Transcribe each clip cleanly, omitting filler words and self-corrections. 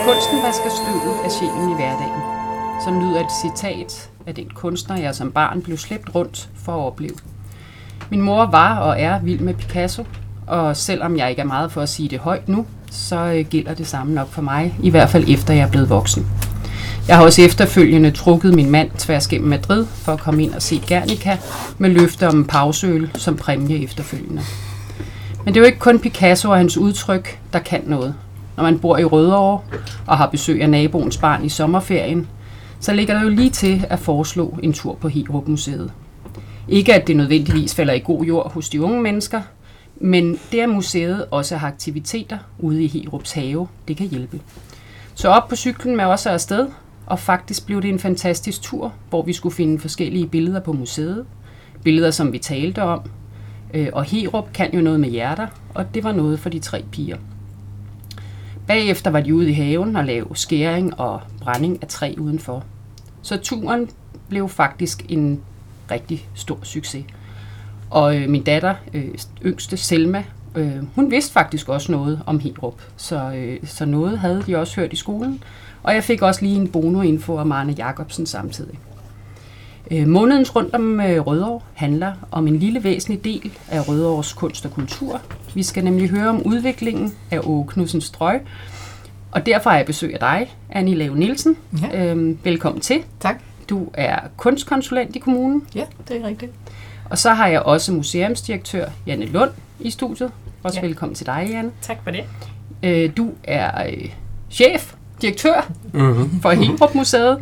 Kunsten vasker støvet af sjælen i hverdagen. Så lyder et citat af den kunstner, jeg som barn blev slæbt rundt for at opleve. Min mor var og er vild med Picasso, og selvom jeg ikke er meget for at sige det højt nu, så gælder det samme nok for mig, i hvert fald efter jeg er blevet voksen. Jeg har også efterfølgende trukket min mand tværs gennem Madrid for at komme ind og se Guernica med løfte om en pauseøl som præmie efterfølgende. Men det er jo ikke kun Picasso og hans udtryk, der kan noget. Når man bor i Rødovre og har besøg af naboens barn i sommerferien, så ligger der jo lige til at foreslå en tur på Heerup Museet. Ikke at det nødvendigvis falder i god jord hos de unge mennesker, men det at museet også har aktiviteter ude i Heerups have, det kan hjælpe. Så op på cyklen med os afsted, og faktisk blev det en fantastisk tur, hvor vi skulle finde forskellige billeder på museet. Billeder, som vi talte om. Og Heerup kan jo noget med hjerter, og det var noget for de 3 piger. Bagefter var de ude i haven og lave skæring og brænding af træ udenfor. Så turen blev faktisk en rigtig stor succes. Og min datter, yngste Selma, hun vidste faktisk også noget om Heerup. Så noget havde de også hørt i skolen. Og jeg fik også lige en bonuinfo om Arne Jacobsen samtidig. Månedens rundt om Rødovre handler om en lille væsentlig del af Rødovres kunst og kultur. Vi skal nemlig høre om udviklingen af Åge Knudsens Strøg. Og derfor har jeg besøg af dig, Annie Lave Nielsen. Ja. Velkommen til. Tak. Du er kunstkonsulent i kommunen. Ja, det er rigtigt. Og så har jeg også museumsdirektør Janne Lund i studiet. Også velkommen til dig, Janne. Tak for det. Du er direktør for Heerup Museet.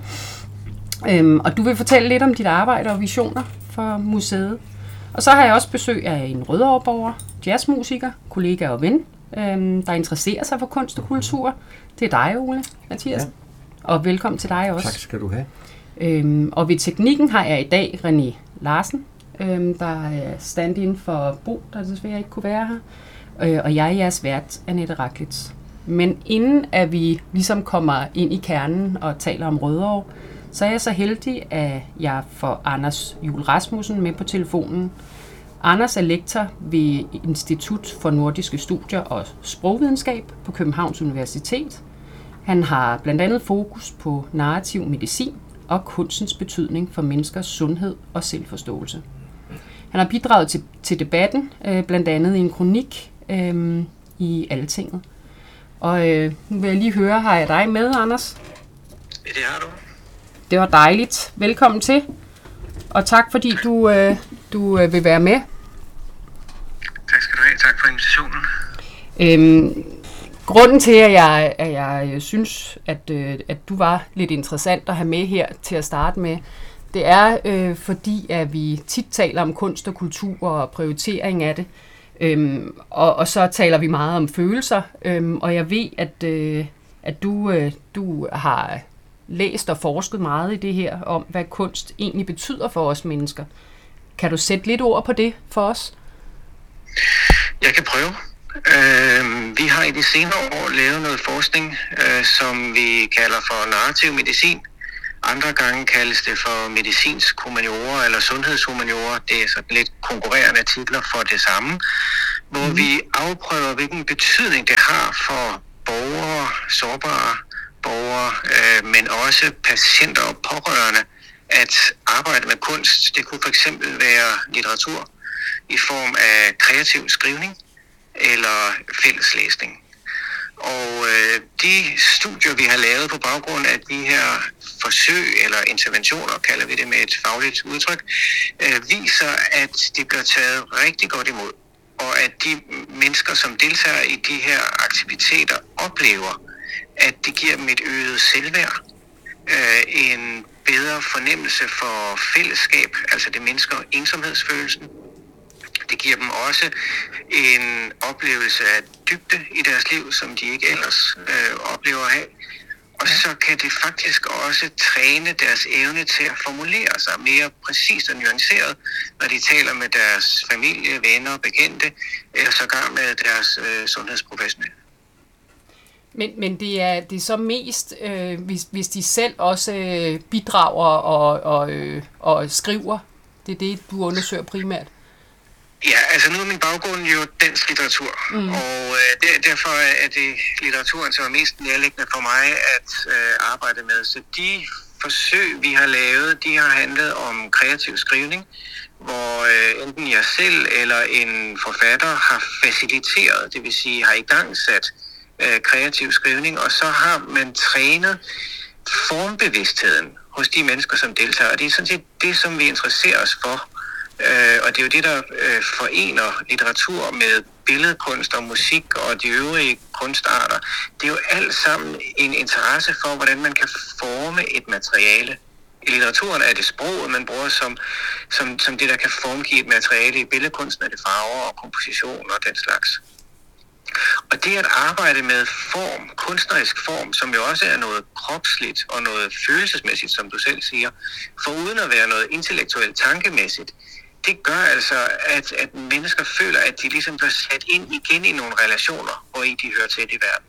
Og du vil fortælle lidt om dit arbejde og visioner for museet. Og så har jeg også besøg af en rødovreborger, jazzmusiker, kollega og ven, der interesserer sig for kunst og kultur. Det er dig, Ole Mathias. Ja. Og velkommen til dig også. Tak skal du have. Og ved teknikken har jeg i dag René Larsen, der er stand-in for Bo, der desværre ikke kunne være her. Og jeg er jeres vært, Annette Raklitz. Men inden at vi ligesom kommer ind i kernen og taler om Rødovre, så er jeg så heldig, at jeg får Anders Juhl Rasmussen med på telefonen. Anders er lektor ved Institut for Nordiske Studier og Sprogvidenskab på Københavns Universitet. Han har blandt andet fokus på narrativ medicin og kunstens betydning for menneskers sundhed og selvforståelse. Han har bidraget til debatten, blandt andet i en kronik i Altinget. Og nu vil jeg lige høre, har jeg dig med, Anders? Det har du. Det var dejligt. Velkommen til. Og tak fordi du vil være med. Tak skal du have. Tak for invitationen. Grunden til, at jeg synes, at du var lidt interessant at have med her til at starte med, det er fordi, at vi tit taler om kunst og kultur og prioritering af det. Og så taler vi meget om følelser. Og jeg ved, at du har læst og forsket meget i det her, om hvad kunst egentlig betyder for os mennesker. Kan du sætte lidt ord på det for os? Jeg kan prøve. Vi har i de senere år lavet noget forskning, som vi kalder for narrativ medicin. Andre gange kaldes det for medicinsk humaniora eller sundhedshumaniora. Det er sådan lidt konkurrerende titler for det samme, hvor vi afprøver, hvilken betydning det har for borgere, sårbare borgere, men også patienter og pårørende, at arbejde med kunst. Det kunne for eksempel være litteratur i form af kreativ skrivning eller fælleslæsning. Og de studier, vi har lavet på baggrund af de her forsøg eller interventioner, kalder vi det med et fagligt udtryk, viser, at det bliver taget rigtig godt imod. Og at de mennesker, som deltager i de her aktiviteter, oplever, at det giver dem et øget selvværd, en bedre fornemmelse for fællesskab, altså det mindsker ensomhedsfølelsen. Det giver dem også en oplevelse af dybde i deres liv, som de ikke ellers oplever at have. Og så kan det faktisk også træne deres evne til at formulere sig mere præcist og nuanceret, når de taler med deres familie, venner, bekendte, eller sågar med deres sundhedsprofessionelle. Men det er så mest, hvis de selv også bidrager og skriver. Det er det, du undersøger primært. Ja, altså nu er min baggrund jo dansk litteratur, og derfor er det litteraturen, som er mest nærliggende for mig at arbejde med. Så de forsøg, vi har lavet, de har handlet om kreativ skrivning, hvor enten jeg selv eller en forfatter har faciliteret, det vil sige har igangsat kreativ skrivning, og så har man trænet formbevidstheden hos de mennesker, som deltager. Og det er sådan set det, som vi interesserer os for. Og det er jo det, der forener litteratur med billedkunst og musik og de øvrige kunstarter. Det er jo alt sammen en interesse for, hvordan man kan forme et materiale. I litteraturen er det sproget, man bruger som det, der kan formgive et materiale. I billedkunsten er det farver og komposition og den slags. Og det at arbejde med form, kunstnerisk form, som jo også er noget kropsligt og noget følelsesmæssigt, som du selv siger, foruden at være noget intellektuelt tankemæssigt, det gør altså, at mennesker føler, at de ligesom bliver sat ind igen i nogle relationer, hvor de hører til i verden.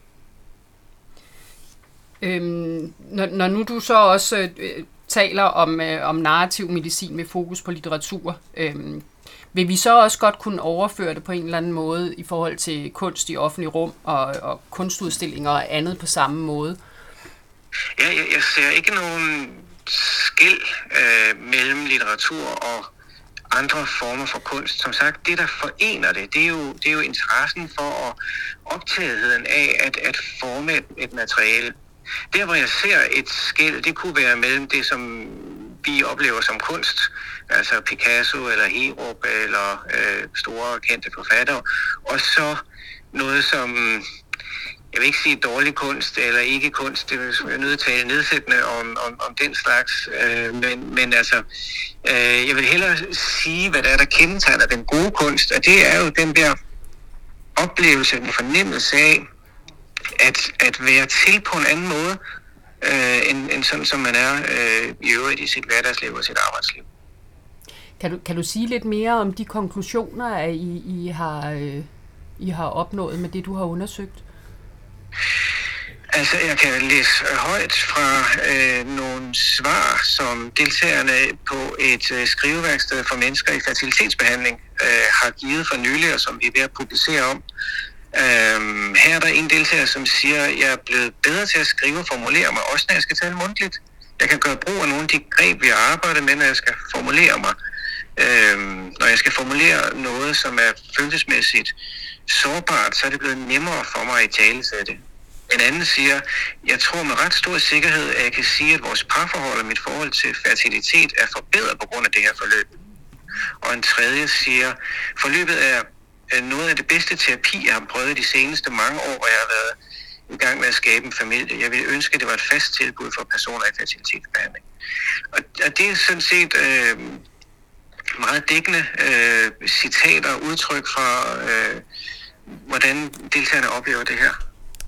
Når nu du så også taler om narrativ medicin med fokus på litteratur, vil vi så også godt kunne overføre det på en eller anden måde i forhold til kunst i offentlig rum og kunstudstillinger og andet på samme måde? Ja, jeg ser ikke nogen skel mellem litteratur og andre former for kunst. Som sagt, det der forener det er jo interessen for og optagetheden af at forme et materiale. Der hvor jeg ser et skel, det kunne være mellem det, som vi oplever som kunst, altså Picasso eller Herup eller store kendte forfattere, og så noget som, jeg vil ikke sige dårlig kunst eller ikke kunst, det er nødt til at tale nedsættende om den slags, men altså, jeg vil hellere sige, hvad der kendetegner den gode kunst, og det er jo den der oplevelse, en fornemmelse af, at være til på en anden måde, end sådan som man er i øvrigt i sit hverdagsliv og sit arbejdsliv. Kan du sige lidt mere om de konklusioner, at I har opnået med det, du har undersøgt? Altså, jeg kan læse højt fra nogle svar, som deltagerne på et skriveværksted for mennesker i fertilitetsbehandling har givet for nylig, og som vi er ved at publicere om. Her er der en deltager, som siger, at jeg er blevet bedre til at skrive og formulere mig, også når jeg skal tale mundtligt. Jeg kan gøre brug af nogle af de greb, vi har arbejdet med, når jeg skal formulere mig. Når jeg skal formulere noget, som er følelsesmæssigt sårbart, så er det blevet nemmere for mig at italesætte. En anden siger, jeg tror med ret stor sikkerhed, at jeg kan sige, at vores parforhold og mit forhold til fertilitet er forbedret på grund af det her forløb. Og en tredje siger, forløbet er noget af det bedste terapi, jeg har prøvet de seneste mange år, hvor jeg har været i gang med at skabe en familie. Jeg ville ønske, at det var et fast tilbud for personer i fertilitetsbehandling. Og det er sådan set meget dækkende citater og udtryk fra, hvordan deltagerne oplever det her.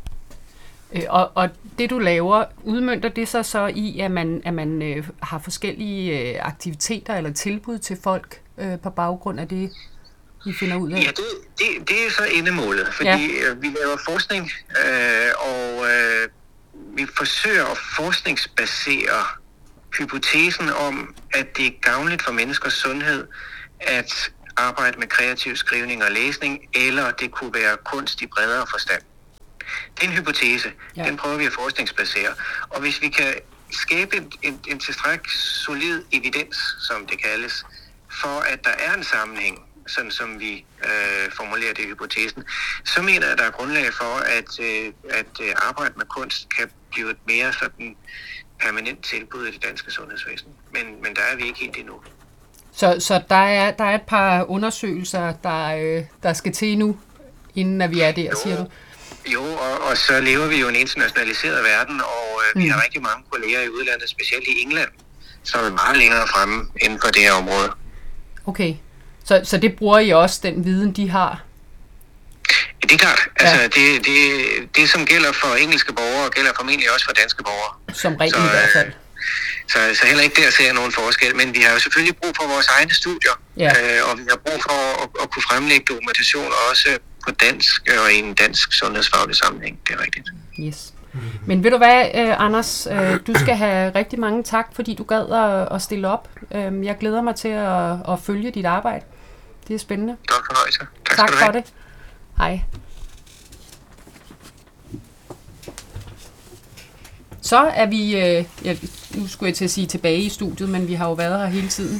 Og det du laver, udmønter det sig så i, at man har forskellige aktiviteter eller tilbud til folk på baggrund af det, I finder ud af? Ja, det er så endemålet, fordi vi laver forskning, og vi forsøger at forskningsbasere hypotesen om, at det er gavnligt for menneskers sundhed at arbejde med kreativ skrivning og læsning, eller det kunne være kunst i bredere forstand. Det er en hypotese. Ja. Den prøver vi at forskningsbasere. Og hvis vi kan skabe en tilstrækkelig solid evidens, som det kaldes, for at der er en sammenhæng, sådan som vi formulerer det i hypotesen, så mener jeg, at der er grundlag for, at arbejde med kunst kan blive et mere sådan permanent tilbud i det danske sundhedsvæsen. Men der er vi ikke helt endnu. Så der er et par undersøgelser, der skal til nu, inden vi er der, siger du? Jo, og så lever vi jo i en internationaliseret verden, og vi har rigtig mange kolleger i udlandet, specielt i England, som er meget længere fremme inden for det her område. Okay, så det bruger I også, den viden, de har? Ja, det er klart. Altså, det som gælder for engelske borgere, gælder formentlig også for danske borgere. Som regel i hvert fald. Så heller ikke der ser jeg nogen forskel, men vi har jo selvfølgelig brug for vores egne studier, og vi har brug for at kunne fremlægge dokumentation også på dansk og i en dansk sundhedsfaglig sammenhæng. Det er rigtigt. Yes. Men ved du hvad, Anders, du skal have rigtig mange tak, fordi du gad at stille op. Jeg glæder mig til at følge dit arbejde. Det er spændende. Godt fornøjelse. Tak for det. Hej. Så er vi, nu skulle jeg til at sige tilbage i studiet, men vi har jo været her hele tiden.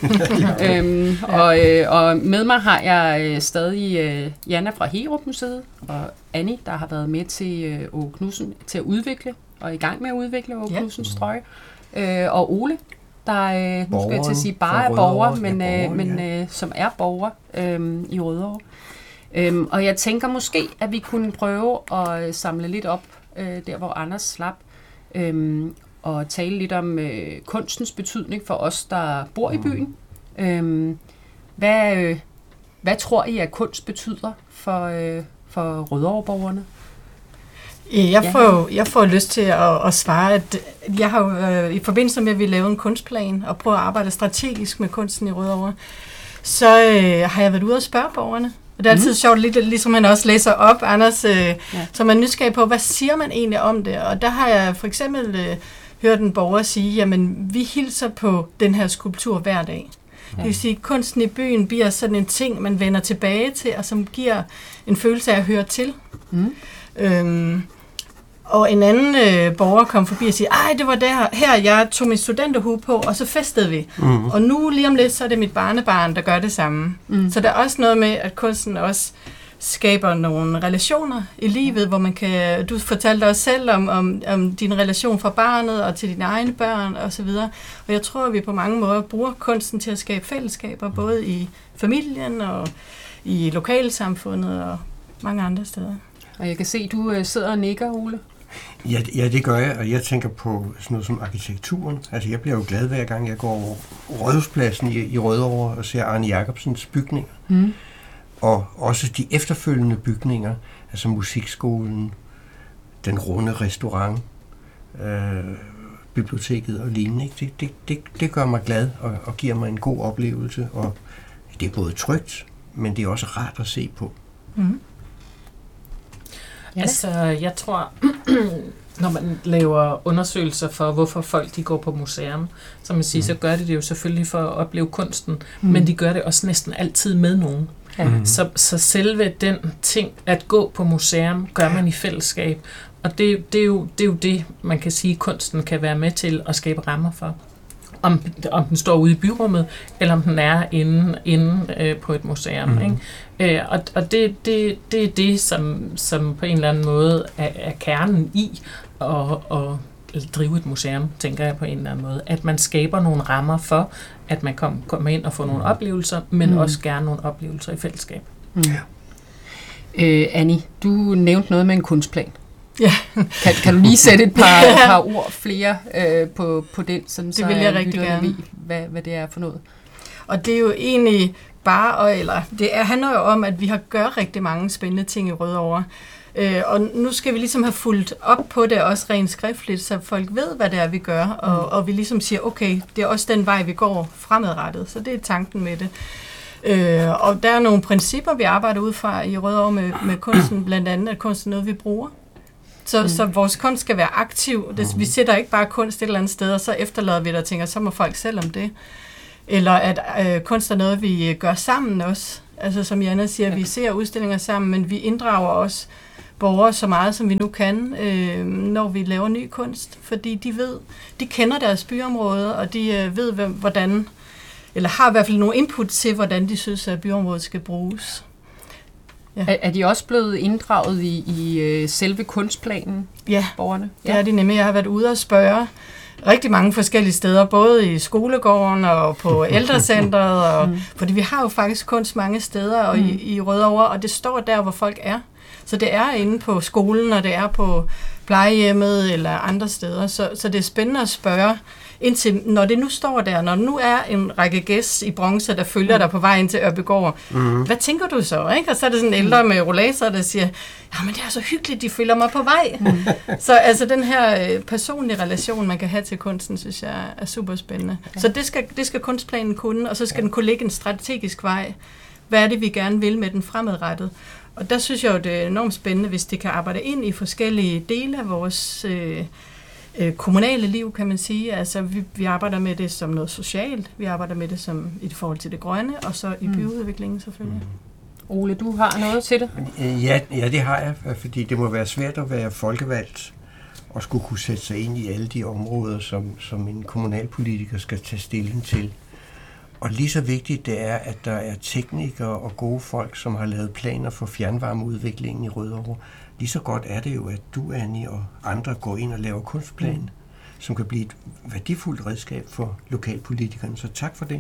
Og med mig har jeg stadig Jana fra Heerup Museet, og Annie, der har været med til Åge Knudsen til at udvikle, og i gang med at udvikle Åge Knudsens trøje. Og Ole, der nu skal jeg til at sige bare er borger, men som er borger i Rødovre. Og jeg tænker måske, at vi kunne prøve at samle lidt op, der hvor Anders slap, og tale lidt om kunstens betydning for os, der bor i byen. Hvad tror I, at kunst betyder for Rødovre-borgerne? Jeg får lyst til at svare, at jeg har jo i forbindelse med, at vi lavede en kunstplan og prøver at arbejde strategisk med kunsten i Rødovre, så har jeg været ude og spørge borgerne. Og det er altid sjovt, ligesom man også læser op, Anders, så man er nysgerrig på, hvad siger man egentlig om det? Og der har jeg for eksempel hørt en borger sige, jamen vi hilser på den her skulptur hver dag. Det vil sige, at kunsten i byen bliver sådan en ting, man vender tilbage til, og som giver en følelse af at høre til. Og en anden borger kom forbi og siger, ej, det var her, jeg tog min studenterhue på, og så festede vi. Og nu lige om lidt, så er det mit barnebarn, der gør det samme. Så der er også noget med, at kunsten også skaber nogle relationer i livet, hvor man kan, du fortalte også selv om din relation fra barnet og til dine egne børn og så videre. Og jeg tror, at vi på mange måder bruger kunsten til at skabe fællesskaber, både i familien og i lokalsamfundet og mange andre steder. Og jeg kan se, du sidder og nikker, Ole. Ja, det gør jeg, og jeg tænker på sådan noget som arkitekturen. Altså, jeg bliver jo glad hver gang, jeg går over Rådhuspladsen i Rødovre og ser Arne Jacobsens bygninger. Og også de efterfølgende bygninger, altså musikskolen, den runde restaurant, biblioteket og lignende. Det gør mig glad og giver mig en god oplevelse, og det er både trygt, men det er også rart at se på. Altså, jeg tror, når man laver undersøgelser for, hvorfor folk de går på museum, som man siger, så gør de det jo selvfølgelig for at opleve kunsten, men de gør det også næsten altid med nogen. Så selve den ting, at gå på museum, gør man i fællesskab, og det er jo det, man kan sige, kunsten kan være med til at skabe rammer for. Om den står ude i byrummet, eller om den er inde på et museum. Ikke? Og det er det, som på en eller anden måde er kernen i at drive et museum, tænker jeg på en eller anden måde. At man skaber nogle rammer for, at man kommer ind og får nogle oplevelser, men også gerne nogle oplevelser i fællesskab. Annie, du nævnte noget med en kunstplan. Ja. Kan du lige sætte et par ord flere på den, sådan, det vil jeg rigtig gerne. Hvad det er for noget? Og det er jo egentlig det handler jo om, at vi har gjort rigtig mange spændende ting i Rødovre. Og nu skal vi ligesom have fulgt op på det også rent skriftligt, så folk ved, hvad det er, vi gør, og vi ligesom siger, okay, det er også den vej, vi går fremadrettet. Så det er tanken med det. Og der er nogle principper, vi arbejder ud fra i Rødovre med kunsten, blandt andet, at kunsten er noget, vi bruger. Så vores kunst skal være aktiv. Vi sætter ikke bare kunst et eller andet sted, og så efterlader vi det og tænker, så må folk selv om det. Eller at kunst er noget, vi gør sammen også. Altså som Jana siger, vi ser udstillinger sammen, men vi inddrager også borgere så meget, som vi nu kan, når vi laver ny kunst. Fordi de kender deres byområde, og de ved, hvordan, eller har i hvert fald nogle input til, hvordan de synes, at byområdet skal bruges. Ja. Er de også blevet inddraget i selve kunstplanen, borgerne? Ja, det er de nemlig. Jeg har været ude og spørge rigtig mange forskellige steder, både i skolegården og på ældrecentret, fordi vi har jo faktisk kunst mange steder og i Rødovre, og det står der, hvor folk er. Så det er inde på skolen, og det er på plejehjemmet eller andre steder, så det er spændende at spørge, indtil, når det nu står der, når der nu er en række gæs i bronze, der følger dig på vej ind til Ørbygård, hvad tænker du så? Ikke? Og så er det sådan en ældre med rollator, der siger, ja, men det er så hyggeligt, de følger mig på vej. Så altså den her personlige relation, man kan have til kunsten, synes jeg er super spændende. Så det skal kunstplanen kunne, og så skal den kunne ligge en strategisk vej. Hvad er det, vi gerne vil med den fremadrettet? Og der synes jeg jo, det er enormt spændende, hvis det kan arbejde ind i forskellige dele af vores kommunale liv, kan man sige. Altså, vi arbejder med det som noget socialt, vi arbejder med det som i forhold til det grønne, og så i byudviklingen selvfølgelig. Ole, du har noget til det? Ja, det har jeg, fordi det må være svært at være folkevalgt og skulle kunne sætte sig ind i alle de områder, som en kommunalpolitiker skal tage stilling til. Og lige så vigtigt det er, at der er teknikere og gode folk, som har lavet planer for fjernvarmeudviklingen i Rødovre. Lige så godt er det jo, at du, Annie, og andre går ind og laver kunstplanen, som kan blive et værdifuldt redskab for lokalpolitikerne. Så tak for det.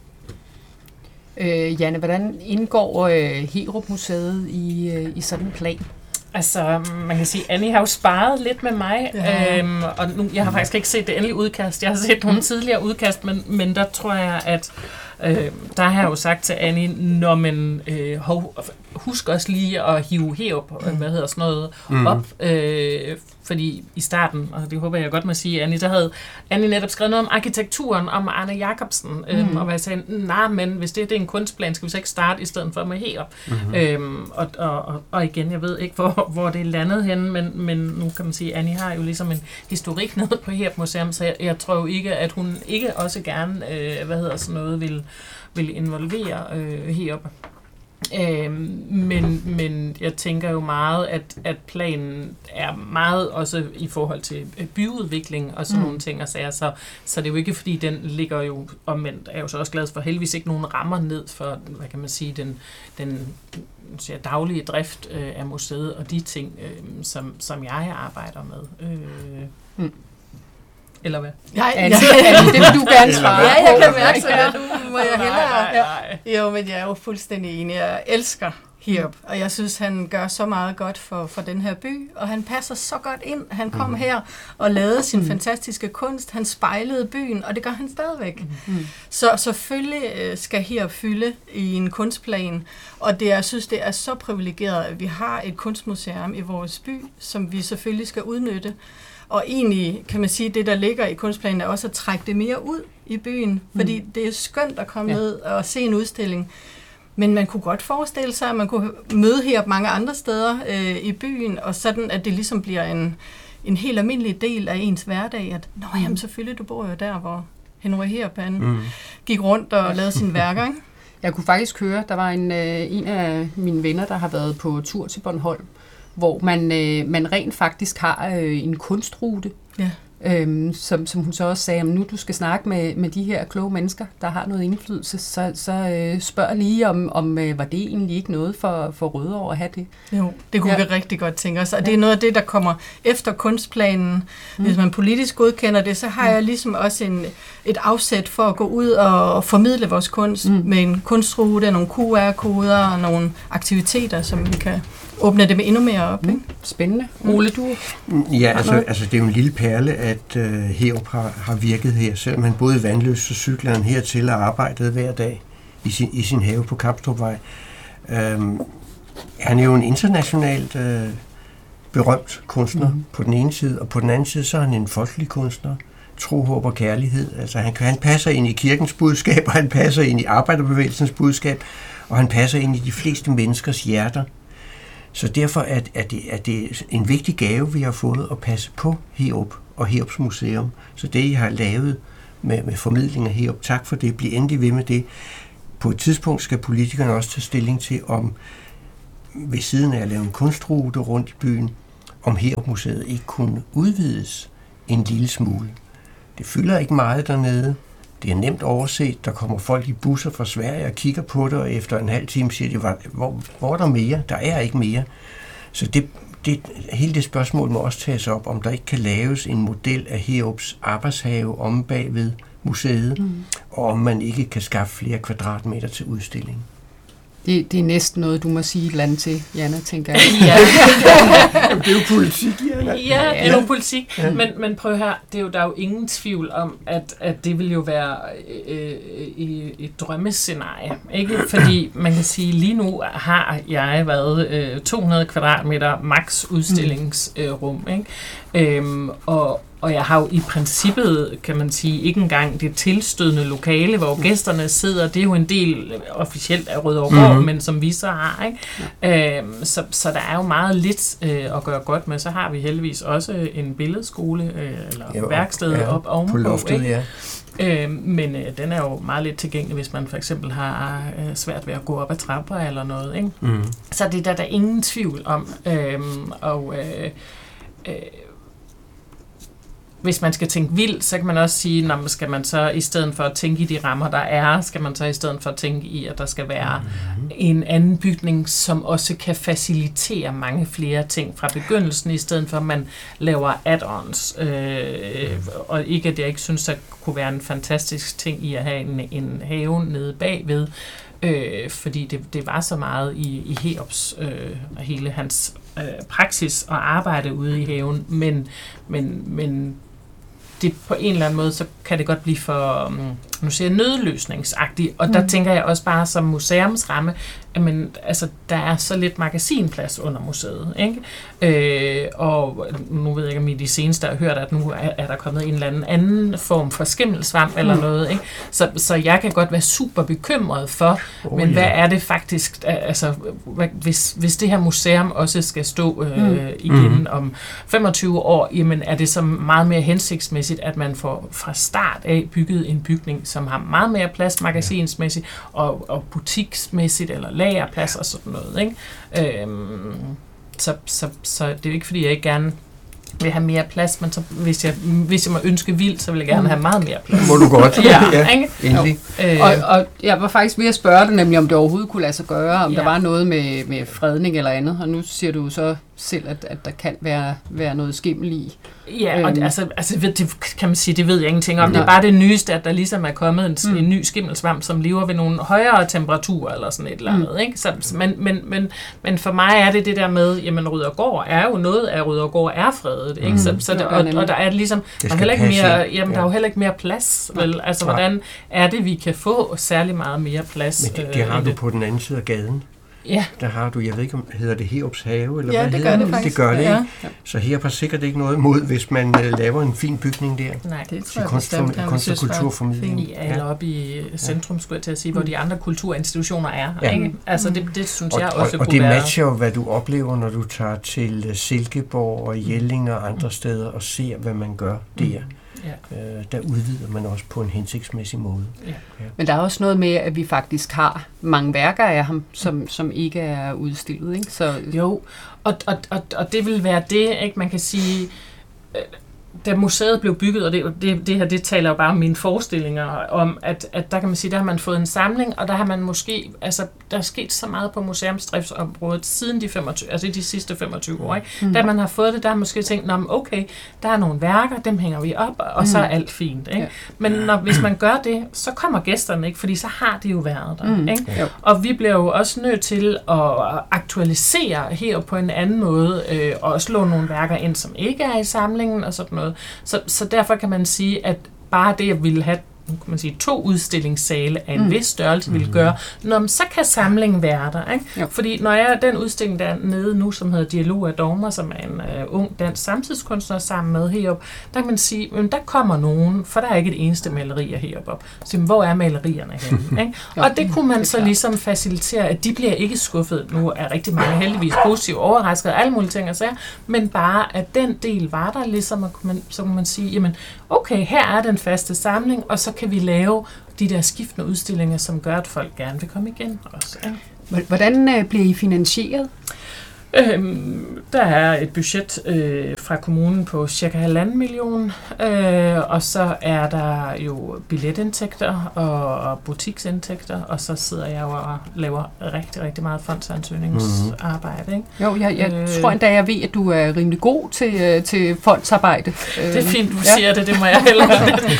Janne, hvordan indgår Heerup-museet i sådan en plan? Altså, man kan sige, Annie har jo sparet lidt med mig, og nu, jeg har faktisk ikke set det endelige udkast. Jeg har set nogle tidligere udkast, men der tror jeg, at der har jeg jo sagt til Annie, når man husk også lige at hive Heerup, op, fordi i starten, og det håber jeg godt må sige, Annie, der havde Annie netop skrevet noget om arkitekturen, om Arne Jacobsen, og hvor jeg sagde, men hvis det er en kunstplan, skal vi så ikke starte i stedet for med Heerup? Og igen, jeg ved ikke, hvor det er landet henne, men nu kan man sige, Annie har jo ligesom en historik nede på Heerup Museum, så jeg tror jo ikke, at hun ikke også gerne, vil involvere Heerup. Men jeg tænker jo meget, at planen er meget også i forhold til byudvikling og sådan nogle ting og sager, så det er jo ikke, fordi den ligger jo omvendt, er jo så også glad for heldigvis ikke nogen rammer ned for, hvad kan man sige, den daglige drift af museet og de ting, som jeg arbejder med. Eller hvad? Nej, det vil du gerne svare. Ja, jeg kan mærke, så nu må jeg hellere. Jo, men jeg er jo fuldstændig enig. Jeg elsker Heerup, og jeg synes, han gør så meget godt for den her by, og han passer så godt ind. Han kom her og lavede sin fantastiske kunst. Han spejlede byen, og det gør han stadigvæk. Så selvfølgelig skal Heerup fylde i en kunstplan, og jeg synes, det er så privilegeret, at vi har et kunstmuseum i vores by, som vi selvfølgelig skal udnytte. Og egentlig kan man sige, at det, der ligger i kunstplanen, er også at trække det mere ud i byen, fordi det er skønt at komme ned og se en udstilling. Men man kunne godt forestille sig, at man kunne møde her mange andre steder i byen, og sådan, at det ligesom bliver en helt almindelig del af ens hverdag, at jamen selvfølgelig, du bor jo der, hvor Henry Heerup gik rundt og lavede sine værker, ikke? Jeg kunne faktisk høre, der var en af mine venner, der har været på tur til Bornholm, hvor man rent faktisk har en kunstrute, som hun så også sagde, nu du skal snakke med de her kloge mennesker, der har noget indflydelse, så spørg lige om var det egentlig ikke noget for Rødovre at have det? Jo, det kunne vi rigtig godt tænke os, og det er noget af det, der kommer efter kunstplanen. Hvis man politisk godkender det, så har jeg ligesom også et afsæt for at gå ud og formidle vores kunst med en kunstrute, nogle QR-koder og nogle aktiviteter, som vi kan åbne det med endnu mere op. Ikke? Spændende. Ole, du? Ja, altså det er jo en lille perle, at Heerup har virket her, selvom han både vandløs og cykleren hertil og arbejdede hver dag i sin have på Kapstrupvej. Han er jo en internationalt berømt kunstner på den ene side, og på den anden side så er han en folkelig kunstner. Tro, håb og kærlighed. Altså han passer ind i kirkens budskab, og han passer ind i arbejderbevægelsens budskab, og han passer ind i de fleste menneskers hjerter. Så derfor er det en vigtig gave, vi har fået at passe på Heerup og Heerups Museum. Så det, I har lavet med formidling af Heerup, tak for det. Bliv endelig ved med det. På et tidspunkt skal politikerne også tage stilling til, om ved siden af at lave en kunstrute rundt i byen, om Heerup-museet ikke kunne udvides en lille smule. Det fylder ikke meget dernede. Det er nemt overset. Der kommer folk i busser fra Sverige og kigger på det, og efter en halv time siger de, hvor er der mere? Der er ikke mere. Så hele det spørgsmål må også tages op, om der ikke kan laves en model af Heerups arbejdshave om bagved museet, og om man ikke kan skaffe flere kvadratmeter til udstillingen. Det er næsten noget, du må sige et eller andet til, Janne, tænker jeg. Det er jo politik, Janne. Ja, det er jo politik. Ja. Men prøv her, der er jo ingen tvivl om, at det vil jo være et drømmescenarie. Ikke? Fordi man kan sige, lige nu har jeg været 200 kvadratmeter max udstillingsrum. Ikke? Og jeg har jo i princippet, kan man sige, ikke engang det tilstødende lokale, hvor gæsterne sidder. Det er jo en del officielt af Rødovregård, men som vi så har. Ikke? Så der er jo meget lidt at gøre godt med. Så har vi heldigvis også en billedskole eller værksted op ovenpå. På loftet, ja. Men den er jo meget lidt tilgængelig, hvis man for eksempel har svært ved at gå op ad trapper eller noget. Ikke? Så det er der ingen tvivl om. Hvis man skal tænke vildt, så kan man også sige, når skal man så i stedet for at tænke i de rammer, der er, skal man så i stedet for at tænke i, at der skal være en anden bygning, som også kan facilitere mange flere ting fra begyndelsen, i stedet for at man laver add-ons. Og ikke at jeg ikke synes, der kunne være en fantastisk ting i at have en have nede bagved, fordi det var så meget i Heops og hele hans praksis og arbejde ude i haven, men det på en eller anden måde, så kan det godt blive for, nu siger jeg, nødløsningsagtigt, og der tænker jeg også bare som museumsramme, men altså, der er så lidt magasinplads under museet, ikke? Og nu ved jeg ikke, om I de seneste har hørt, at nu er der kommet en eller anden form for skimmelsvamp eller noget, ikke? Så jeg kan godt være super bekymret for, men hvad er det faktisk, altså, hvis det her museum også skal stå igen om 25 år, jamen er det så meget mere hensigtsmæssigt, at man får fra start af bygget en bygning, som har meget mere plads magasinsmæssigt og butiksmæssigt eller lagerplads og sådan noget, ikke? Så det er jo ikke, fordi jeg ikke gerne vil have mere plads, men så, hvis jeg må ønske vildt, så vil jeg gerne have meget mere plads. Må du godt. Ja, endelig. Og jeg var faktisk ved at spørge dig, nemlig om det overhovedet kunne lade sig gøre, om der var noget med fredning eller andet, og nu siger du så selv, at der kan være noget skimmel i. Ja, og det kan man sige, det ved jeg ingenting om. Nej. Det er bare det nyeste, at der ligesom er kommet en ny skimmelsvamp, som lever ved nogle højere temperaturer eller sådan et eller andet. Ikke? Så, men for mig er det der med, jamen Rødovregård er jo noget af Rødovregård er fredet. Ikke? Og der er ligesom, der er heller ikke mere, der er jo heller ikke mere plads. Vel? Altså, hvordan er det, vi kan få særlig meget mere plads? Men det har du på den anden side af gaden. Ja. Der har du, jeg ved ikke, om hedder det Heops Have, eller ja, hvad det hedder gør det faktisk. Det gør det, ja. ikke? Så Heop har sikkert ikke noget imod, hvis man laver en fin bygning der. Nej, det tror jeg bestemt, kunst- og kulturformidling. Ja, eller oppe i centrum, skulle jeg til at sige, hvor de andre kulturinstitutioner er. Ikke? Altså, det synes jeg også kunne være. Og det matcher være. jo, hvad du oplever, når du tager til Silkeborg og Jelling og andre steder og ser, hvad man gør der. Ja. Der udvider man også på en hensigtsmæssig måde. Ja. Men der er også noget med, at vi faktisk har mange værker af ham, som ikke er udstillet. Ikke? Så jo, og det vil være det, ikke? Man kan sige, da museet blev bygget, og det her, det taler jo bare om mine forestillinger om, at der kan man sige, der har man fået en samling, og der har man måske, altså der er sket så meget på museumsdriftsområdet siden de sidste 25 år, ikke? Da man har fået det, der har måske tænkt, okay, der er nogle værker, dem hænger vi op, og så er alt fint, ikke? Men hvis man gør det, så kommer gæsterne ikke, fordi så har de jo været der, ikke? Og vi bliver jo også nødt til at aktualisere her på en anden måde, og også slå nogle værker ind, som ikke er i samlingen, og sådan noget. Så derfor kan man sige, at bare det at ville have, kan man sige, 2 udstillingssale af en vis størrelse ville gøre, så kan samlingen være der. Ikke? Fordi når jeg den udstilling der nede nu, som hedder Dialog af Dogmer, som er en ung dansk samtidskunstner sammen med Heop, der kan man sige, der kommer nogen, for der er ikke et eneste maleri af Heop op. Så hvor er malerierne henne? Ikke? Og det kunne man så ligesom facilitere, at de bliver ikke skuffet. Nu er rigtig mange heldigvis positivt overrasket af alle mulige ting og sager, men bare at den del var der ligesom, så kan man sige, jamen okay, her er den faste samling, og så kan vi lave de der skiftende udstillinger, som gør, at folk gerne vil komme igen også. Ja. Hvordan bliver I finansieret? Der er et budget fra kommunen på cirka 1,5 million, og så er der jo billetindtægter og butiksindtægter, og så sidder jeg jo og laver rigtig, rigtig meget fondsansøgningsarbejde. Ikke? Jo, jeg tror endda, jeg ved, at du er rimelig god til fondsarbejde. Det er fint, du siger det må jeg heller.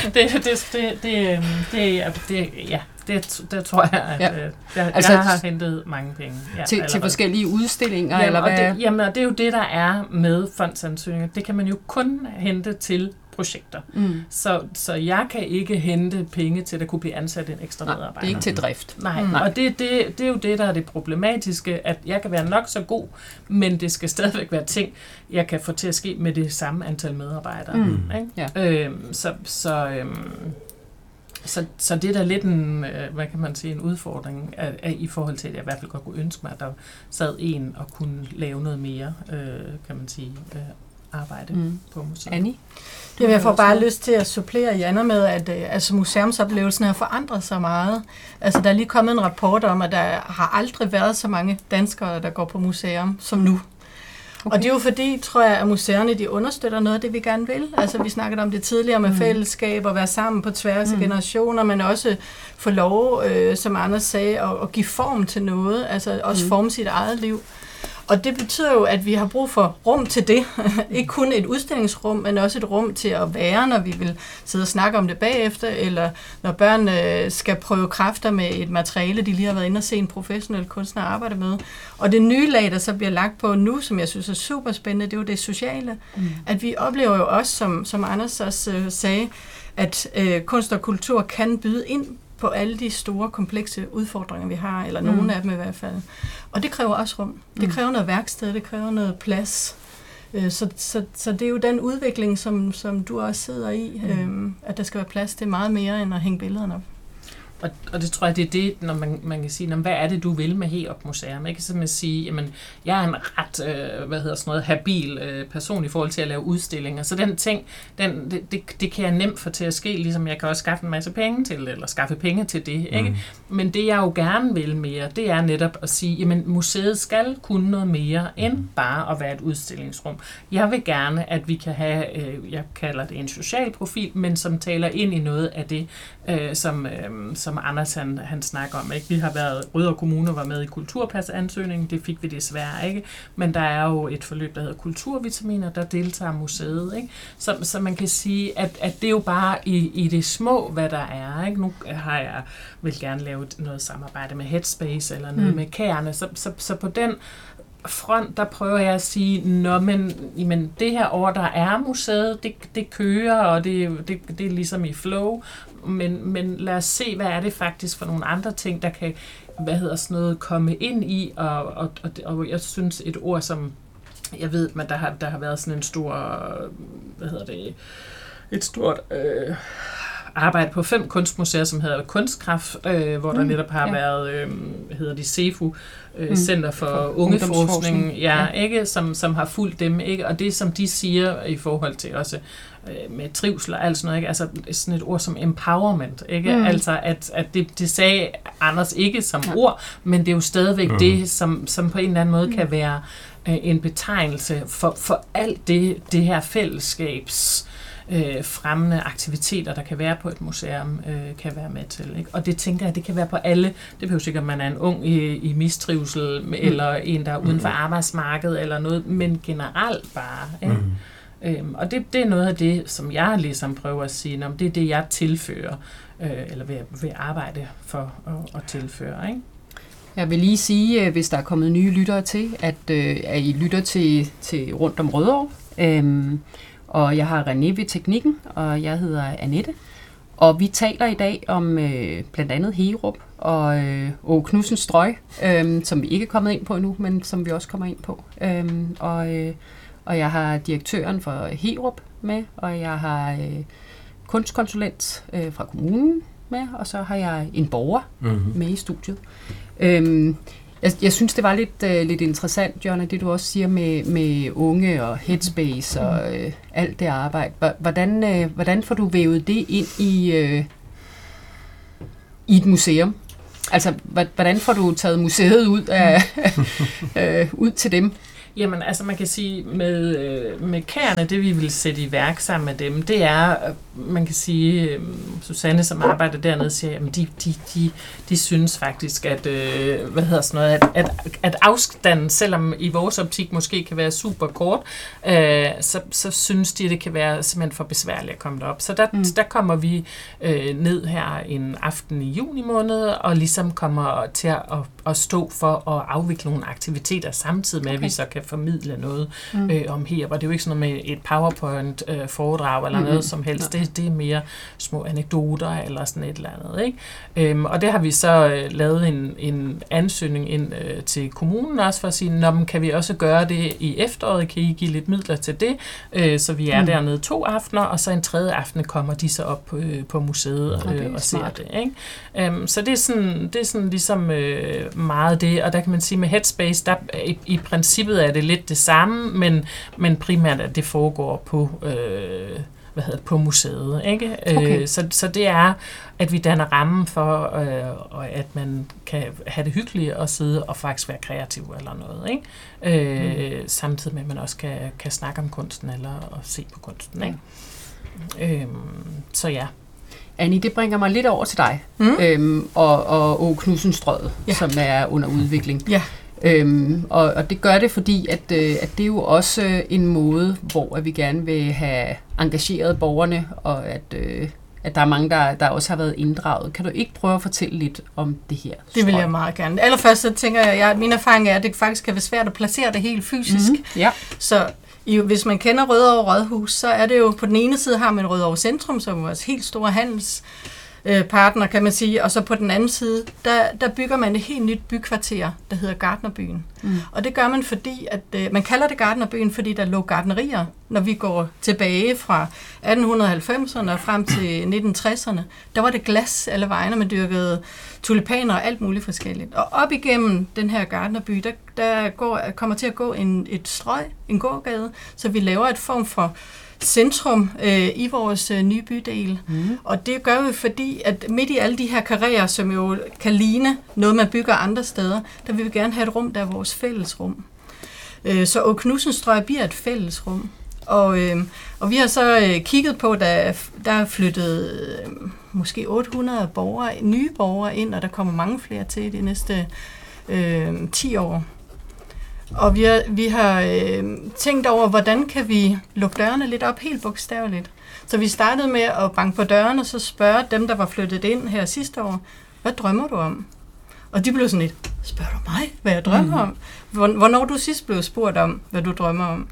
Det tror jeg, at jeg har hentet mange penge. Ja, til forskellige udstillinger? Eller hvad? Og det er jo det, der er med fondsansøgninger. Det kan man jo kun hente til projekter. Så jeg kan ikke hente penge til, at der kunne blive ansat en ekstra medarbejder. Det er ikke til drift. Nej. Og det er jo det, der er det problematiske, at jeg kan være nok så god, men det skal stadigvæk være ting, jeg kan få til at ske med det samme antal medarbejdere. Ikke? Så det er da lidt en, hvad kan man sige, en udfordring af, i forhold til, at jeg i hvert fald godt kunne ønske mig, at der sad en og kunne lave noget mere, kan man sige, arbejde på museet. Annie? Jeg får bare lyst til at supplere Janne med, at altså, museumsoplevelsen har forandret sig meget. Altså, der er lige kommet en rapport om, at der har aldrig været så mange danskere, der går på museum som nu. Okay. Og det er jo fordi, tror jeg, at museerne de understøtter noget af det, vi gerne vil. Altså, vi snakkede om det tidligere med fællesskab og være sammen på tværs af generationer, men også få lov, som Anders sagde, at give form til noget, altså også forme sit eget liv. Og det betyder jo, at vi har brug for rum til det. Ikke kun et udstillingsrum, men også et rum til at være, når vi vil sidde og snakke om det bagefter, eller når børn skal prøve kræfter med et materiale, de lige har været inde og se en professionel kunstner arbejde med. Og det nye lag, der så bliver lagt på nu, som jeg synes er super spændende, det er jo det sociale. At vi oplever jo også, som Anders også sagde, at kunst og kultur kan byde ind på alle de store, komplekse udfordringer, vi har, eller nogle af dem i hvert fald. Og det kræver også rum. Det kræver noget værksted, det kræver noget plads. Så det er jo den udvikling, som du også sidder i, at der skal være plads til meget mere, end at hænge billederne op. Og det tror jeg, det er det, når man kan sige, hvad er det, du vil med Heerup Museum? Jeg kan simpelthen sige, jamen, jeg er en ret, habil person i forhold til at lave udstillinger. Så den ting, det kan jeg nemt få til at ske, ligesom jeg kan også skaffe en masse penge til, eller skaffe penge til det, ikke? Men det, jeg jo gerne vil mere, det er netop at sige, jamen, museet skal kunne noget mere, end bare at være et udstillingsrum. Jeg vil gerne, at vi kan have, jeg kalder det en social profil, men som taler ind i noget af det, som Anders han snakker om. Ikke? Vi har været, Rødovre Kommune var med i kulturpasansøgningen, det fik vi desværre ikke, men der er jo et forløb, der hedder kulturvitaminer, der deltager museet. Ikke? Så man kan sige, at det er jo bare i det små, hvad der er. Ikke? Nu har jeg vil gerne lave noget samarbejde med Headspace eller noget med Kærne, så på den front, der prøver jeg at sige, men det her år, der er museet, det kører, og det er ligesom i flow, men lad os se, hvad er det faktisk for nogle andre ting, der kan, komme ind i, og jeg synes et ord, som jeg ved, men der har været sådan en stor, et stort arbejde på 5 kunstmuseer, som hedder Kunstkraft, hvor der netop har været, SEFU, Center for Ungeforskning, ikke, som har fulgt dem, ikke, og det som de siger i forhold til også med trivsel og alt sådan noget, ikke, altså sådan et ord som empowerment, ikke, altså at det sagde Anders ikke som ord, men det er jo stadigvæk det, som på en eller anden måde kan være en betegnelse for alt det her fællesskabs fremmende aktiviteter, der kan være på et museum, kan være med til. Ikke? Og det tænker jeg, det kan være på alle. Det behøver sikkert, at man er en ung i mistrivsel, eller en, der er uden for arbejdsmarkedet, eller noget, men generelt bare. Ikke? Og det er noget af det, som jeg ligesom prøver at sige, det er det, jeg tilfører, eller vil arbejde for at tilføre. Ikke? Jeg vil lige sige, hvis der er kommet nye lyttere til, at I lytter til rundt om Rødovre. Og jeg har René ved teknikken, og jeg hedder Annette. Og vi taler i dag om blandt andet Heerup og Åge Knudsens Strøg, som vi ikke er kommet ind på endnu, men som vi også kommer ind på. Og jeg har direktøren for Heerup med, og jeg har kunstkonsulent fra kommunen med, og så har jeg en borger med i studiet. Jeg synes, det var lidt interessant, Jonna, det du også siger med unge og Headspace og alt det arbejde. Hvordan får du vævet det ind i et museum? Altså, hvordan får du taget museet ud til dem? Jamen, altså man kan sige, med Kærne, det vi vil sætte i værk sammen med dem, det er, man kan sige, Susanne, som arbejder dernede, siger, jamen de synes faktisk, at, at afstanden, selvom i vores optik måske kan være super kort, så synes de, at det kan være simpelthen for besværligt at komme derop. Så der kommer vi ned her en aften i juni måned, og ligesom kommer til at stå for at afvikle nogle aktiviteter samtidig med, at vi så kan kan formidle noget om her. Og det er jo ikke sådan noget med et PowerPoint-foredrag eller noget som helst. Det er mere små anekdoter eller sådan et eller andet. Ikke? Og det har vi så lavet en ansøgning ind til kommunen også for at sige, kan vi også gøre det i efteråret? Kan I give lidt midler til det? Så vi er dernede 2 aftener, og så en 3. aften kommer de så op på museet og ser det. Ikke? Så det er sådan ligesom meget det, og der kan man sige med Headspace, der i princippet er det lidt det samme, men primært at det foregår på på museet, ikke? Okay. Så det er, at vi danner rammen for, at man kan have det hyggeligt og sidde og faktisk være kreativ eller noget, ikke? Samtidig med, at man også kan snakke om kunsten eller se på kunsten, ikke? Så ja. Annie, det bringer mig lidt over til dig, og Åge Knudsen-strøget, som er under udvikling. Ja. Og det gør det, fordi at det er jo også en måde, hvor at vi gerne vil have engageret borgerne, og at der er mange, der også har været inddraget. Kan du ikke prøve at fortælle lidt om det her? Det vil jeg meget gerne. Allerførst så tænker jeg, at min erfaring er, at det faktisk kan være svært at placere det helt fysisk. Ja. Så hvis man kender Rødovre Rådhus, så er det jo på den ene side har man Rødovre Centrum, som er vores helt store handelspartner, kan man sige, og så på den anden side, der bygger man et helt nyt bykvarter, der hedder Gartnerbyen. Og det gør man, fordi at man kalder det Gartnerbyen, fordi der lå gartnerier, når vi går tilbage fra 1890'erne og frem til 1960'erne. Der var det glas alle vejene, man dyrkede tulipaner og alt muligt forskelligt. Og op igennem den her Gartnerby, der kommer til at gå et strøg, en gågade, så vi laver et form for centrum i vores nye bydel. Og det gør vi, fordi at midt i alle de her karrierer, som jo kan ligne noget, man bygger andre steder, der vil vi gerne have et rum, der er vores fællesrum. Så Åge Knudsen-strøget bliver et fællesrum. Og vi har så kigget på, der er flyttet måske 800 nye borgere ind, og der kommer mange flere til de næste 10 år. Og vi har tænkt over, hvordan kan vi lukke dørene lidt op, helt bogstaveligt. Så vi startede med at banke på dørene, og så spørge dem, der var flyttet ind her sidste år, hvad drømmer du om? Og de blev sådan lidt, spørger du mig, hvad jeg drømmer om? Hvornår du sidst blev spurgt om, hvad du drømmer om?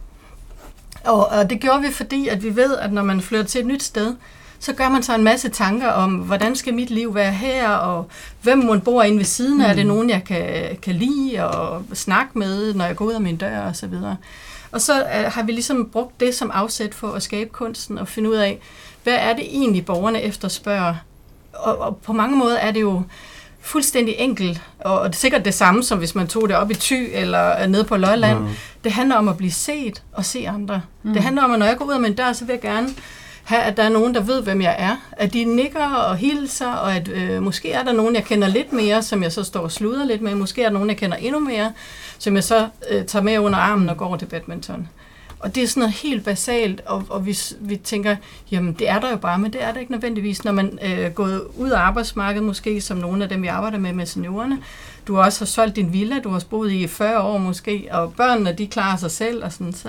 Og det gjorde vi, fordi at vi ved, at når man flytter til et nyt sted, så gør man så en masse tanker om, hvordan skal mit liv være her, og hvem må bor inde ved siden af, er det nogen, jeg kan lide og snakke med, når jeg går ud af min dør og så videre. Og så har vi ligesom brugt det som afsæt for at skabe kunsten og finde ud af, hvad er det egentlig, borgerne efterspørger. Og på mange måder er det jo fuldstændig enkelt, og det er sikkert det samme, som hvis man tog det op i Thy eller nede på Lolland. Det handler om at blive set og se andre. Det handler om, at når jeg går ud af min dør, så vil jeg gerne have, at der er nogen, der ved, hvem jeg er. At de nikker og hilser, og at måske er der nogen, jeg kender lidt mere, som jeg så står og sluder lidt med. Måske er der nogen, jeg kender endnu mere, som jeg så tager med under armen og går til badminton. Og det er sådan noget helt basalt, og vi tænker, jamen det er der jo bare, men det er der ikke nødvendigvis, når man gået ud af arbejdsmarkedet, måske som nogle af dem, vi arbejder med seniorerne. Du også har solgt din villa, du har boet i 40 år måske, og børnene, de klarer sig selv, og sådan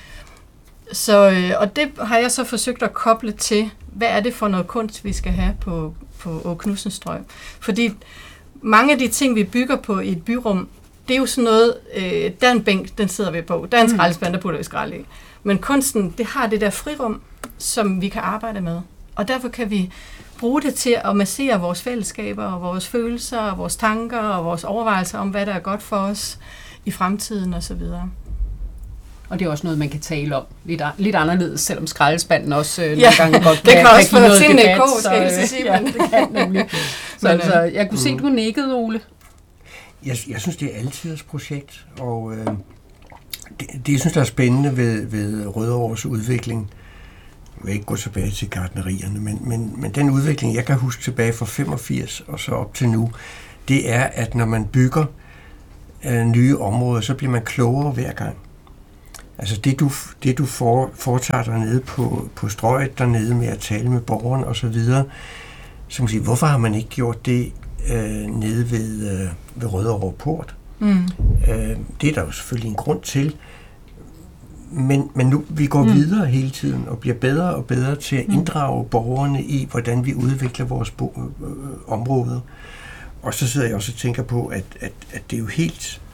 og det har jeg så forsøgt at koble til, hvad er det for noget kunst, vi skal have på Åge Knudsen-strøget. Fordi mange af de ting, vi bygger på i et byrum, det er jo sådan noget, der er en bænk, den sidder vi på, der er en skraldespand, der putter vi skrald i. Men kunsten, det har det der frirum, som vi kan arbejde med. Og derfor kan vi bruge det til at massere vores fællesskaber, og vores følelser, og vores tanker, og vores overvejelser om, hvad der er godt for os i fremtiden osv. Og det er også noget, man kan tale om lidt anderledes, selvom skraldespanden også nogle gange godt det kan også give noget debat. Det kan nemlig. Så jeg kunne se, du nikkede, Ole. Jeg synes, det er altidens projekt, og det jeg synes, der er spændende ved Rødovres udvikling, jeg vil ikke gå tilbage til gartnerierne, men den udvikling, jeg kan huske tilbage fra 85 og så op til nu, det er, at når man bygger nye områder, så bliver man klogere hver gang. Altså det du foretager dernede på strøget dernede med at tale med borgeren og så videre, så man siger, hvorfor har man ikke gjort det nede ved Rødovre Port? Det er der jo selvfølgelig en grund til, men nu vi går videre hele tiden og bliver bedre og bedre til at inddrage borgerne i, hvordan vi udvikler vores område. Og så sidder jeg også og tænker på, at det er jo helt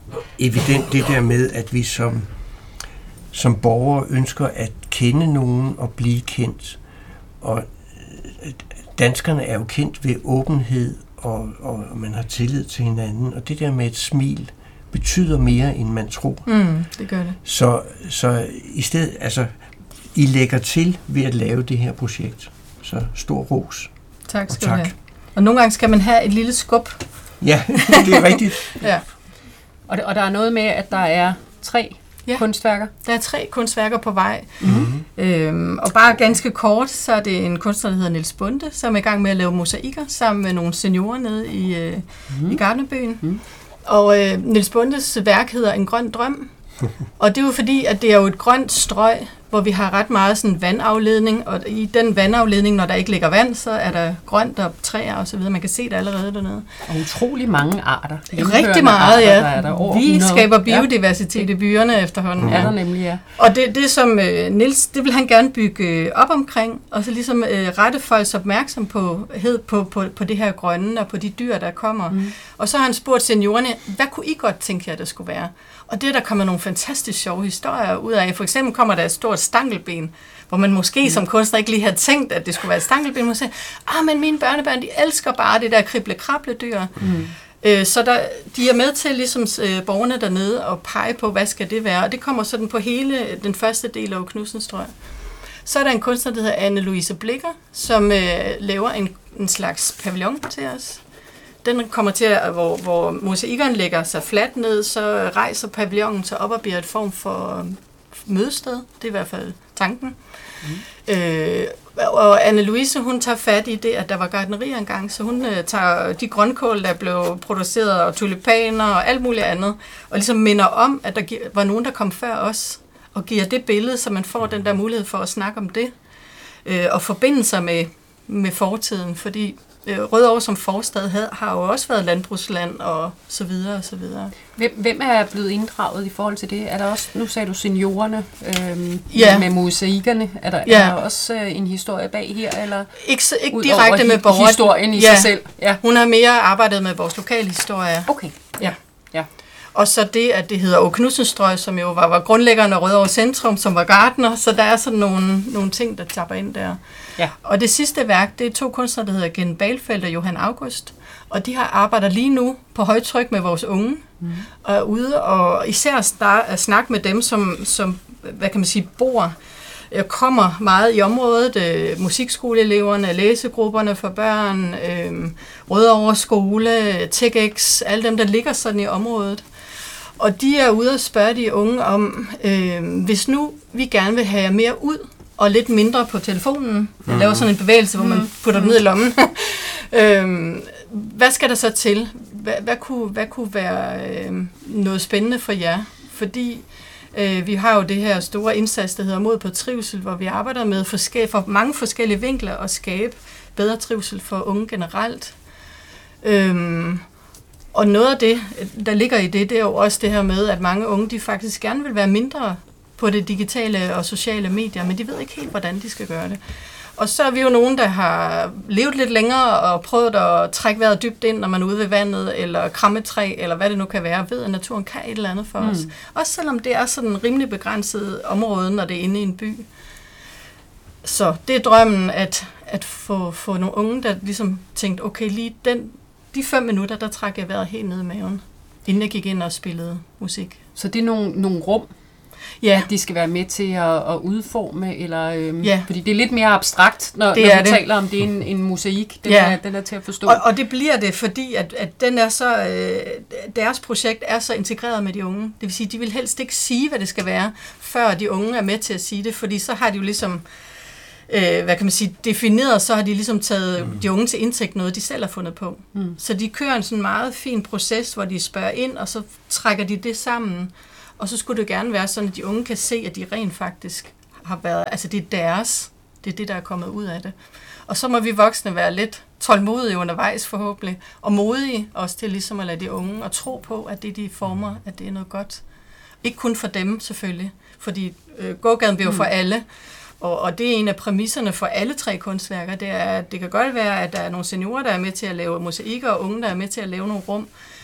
evident det der med, at vi som borgere ønsker at kende nogen og blive kendt. Og danskerne er jo kendt ved åbenhed, og man har tillid til hinanden. Og det der med et smil betyder mere, end man tror. Det gør det. Så i stedet, altså, I lægger til ved at lave det her projekt. Så stor ros. Tak skal du have. Og nogle gange skal man have et lille skub. Ja, det er rigtigt. Ja. Og der er noget med, at der er 3 kunstværker. Der er 3 kunstværker på vej. Og bare ganske kort, så er det en kunstner, der hedder Niels Bonde, som er i gang med at lave mosaikker sammen med nogle seniorer nede i Gartnerbyen. Og Niels Bondes værk hedder En grøn drøm. Og det er jo fordi, at det er jo et grønt strøg, hvor vi har ret meget sådan vandafledning, og i den vandafledning, når der ikke ligger vand, så er der grønt og træer og så videre. Man kan se det allerede dernede. Og utrolig mange arter. Rigtig meget, arter, der er der over Vi 100. skaber biodiversitet i byerne efterhånden. Er der nemlig, ja. Og det som Niels, det vil han gerne bygge op omkring, og så ligesom rette folks opmærksomhed på det her grønne og på de dyr, der kommer. Og så har han spurgt seniorerne, hvad kunne I godt tænke jer, der skulle være? Og der kommer nogle fantastisk sjove historier ud af. For eksempel kommer der et stort stankelben, hvor man måske som kunstner ikke lige havde tænkt, at det skulle være et stankelben. Man siger, men mine børnebørn, de elsker bare det der krible-krable-dyr. Så de er med til, ligesom borgerne dernede, at pege på, hvad skal det være. Og det kommer sådan på hele den første del af Knudsens Strøg. Så er der en kunstner, der hedder Anne-Louise Blicher, som laver en slags pavillon til os. Den kommer til, hvor mosaikkerne lægger sig fladt ned, så rejser pavillonen sig op og bliver et form for mødested. Det er i hvert fald tanken. Og Anne-Louise, hun tager fat i det, at der var gartnerier engang, så hun tager de grønkål, der blev produceret, og tulipaner og alt muligt andet, og ligesom minder om, at der var nogen, der kom før os, og giver det billede, så man får den der mulighed for at snakke om det, og forbinde sig med fortiden, fordi Rødovre som forstad har jo også været landbrugsland og så videre og så videre. Hvem er blevet inddraget i forhold til det? Er der også, nu sagde du seniorerne med mosaikkerne, er der også en historie bag her? Eller ikke direkte med borgere. Historien i sig selv? Ja. Hun har mere arbejdet med vores lokale historie. Okay. Ja. Og så det, at det hedder Knudsens Strøg, som jo var grundlæggeren af Rødovre Centrum, som var gartner, så der er sådan nogle ting, der tapper ind der. Ja. Og det sidste værk, det er 2 kunstnere, der hedder Gen Balfeldt og Johan August, og de har arbejder lige nu på højtryk med vores unge, og er ude og især snakke med dem, som hvad kan man sige, kommer meget i området, musikskoleeleverne, læsegrupperne for børn, Rødovre Skole, TEDx, alle dem, der ligger sådan i området. Og de er ude og spørge de unge om, hvis nu vi gerne vil have mere ud, og lidt mindre på telefonen, jeg laver sådan en bevægelse, hvor man putter den ned i lommen, hvad skal der så til? Hvad kunne være noget spændende for jer? Fordi vi har jo det her store indsats, der hedder Mod på Trivsel, hvor vi arbejder med for mange forskellige vinkler at skabe bedre trivsel for unge generelt. Og noget af det, der ligger i det er jo også det her med, at mange unge, de faktisk gerne vil være mindre på det digitale og sociale medier, men de ved ikke helt, hvordan de skal gøre det. Og så er vi jo nogen, der har levet lidt længere og prøvet at trække vejret dybt ind, når man er ude ved vandet, eller kramme træ, eller hvad det nu kan være, ved at naturen kan et eller andet for os. Også selvom det er sådan en rimelig begrænset område, når det er inde i en by. Så det er drømmen, at få nogle unge, der ligesom tænkte, okay, lige de 5 minutter, der trak jeg vejret helt ned i maven, inden jeg gik ind og spillede musik. Så det er nogle rum, at de skal være med til at udforme, eller, fordi det er lidt mere abstrakt, når vi taler om, det er en mosaik, den er til at forstå. Og det bliver det, fordi at den er så, deres projekt er så integreret med de unge. Det vil sige, de vil helst ikke sige, hvad det skal være, før de unge er med til at sige det, fordi så har de jo ligesom hvad kan man sige, defineret, så har de ligesom taget de unge til indtægt noget, de selv har fundet på. Så de kører en sådan meget fin proces, hvor de spørger ind, og så trækker de det sammen. Og så skulle det gerne være sådan, at de unge kan se, at de rent faktisk har været, altså det er deres, det er det, der er kommet ud af det. Og så må vi voksne være lidt tålmodige undervejs forhåbentlig, og modige også til ligesom at lade de unge, og tro på, at det de former, at det er noget godt. Ikke kun for dem selvfølgelig, fordi gågaden bliver jo for alle. Og det er en af præmisserne for alle 3 kunstværker, det er, at det kan godt være, at der er nogle seniorer, der er med til at lave mosaikker, og unge, der er med til at lave nogle rum.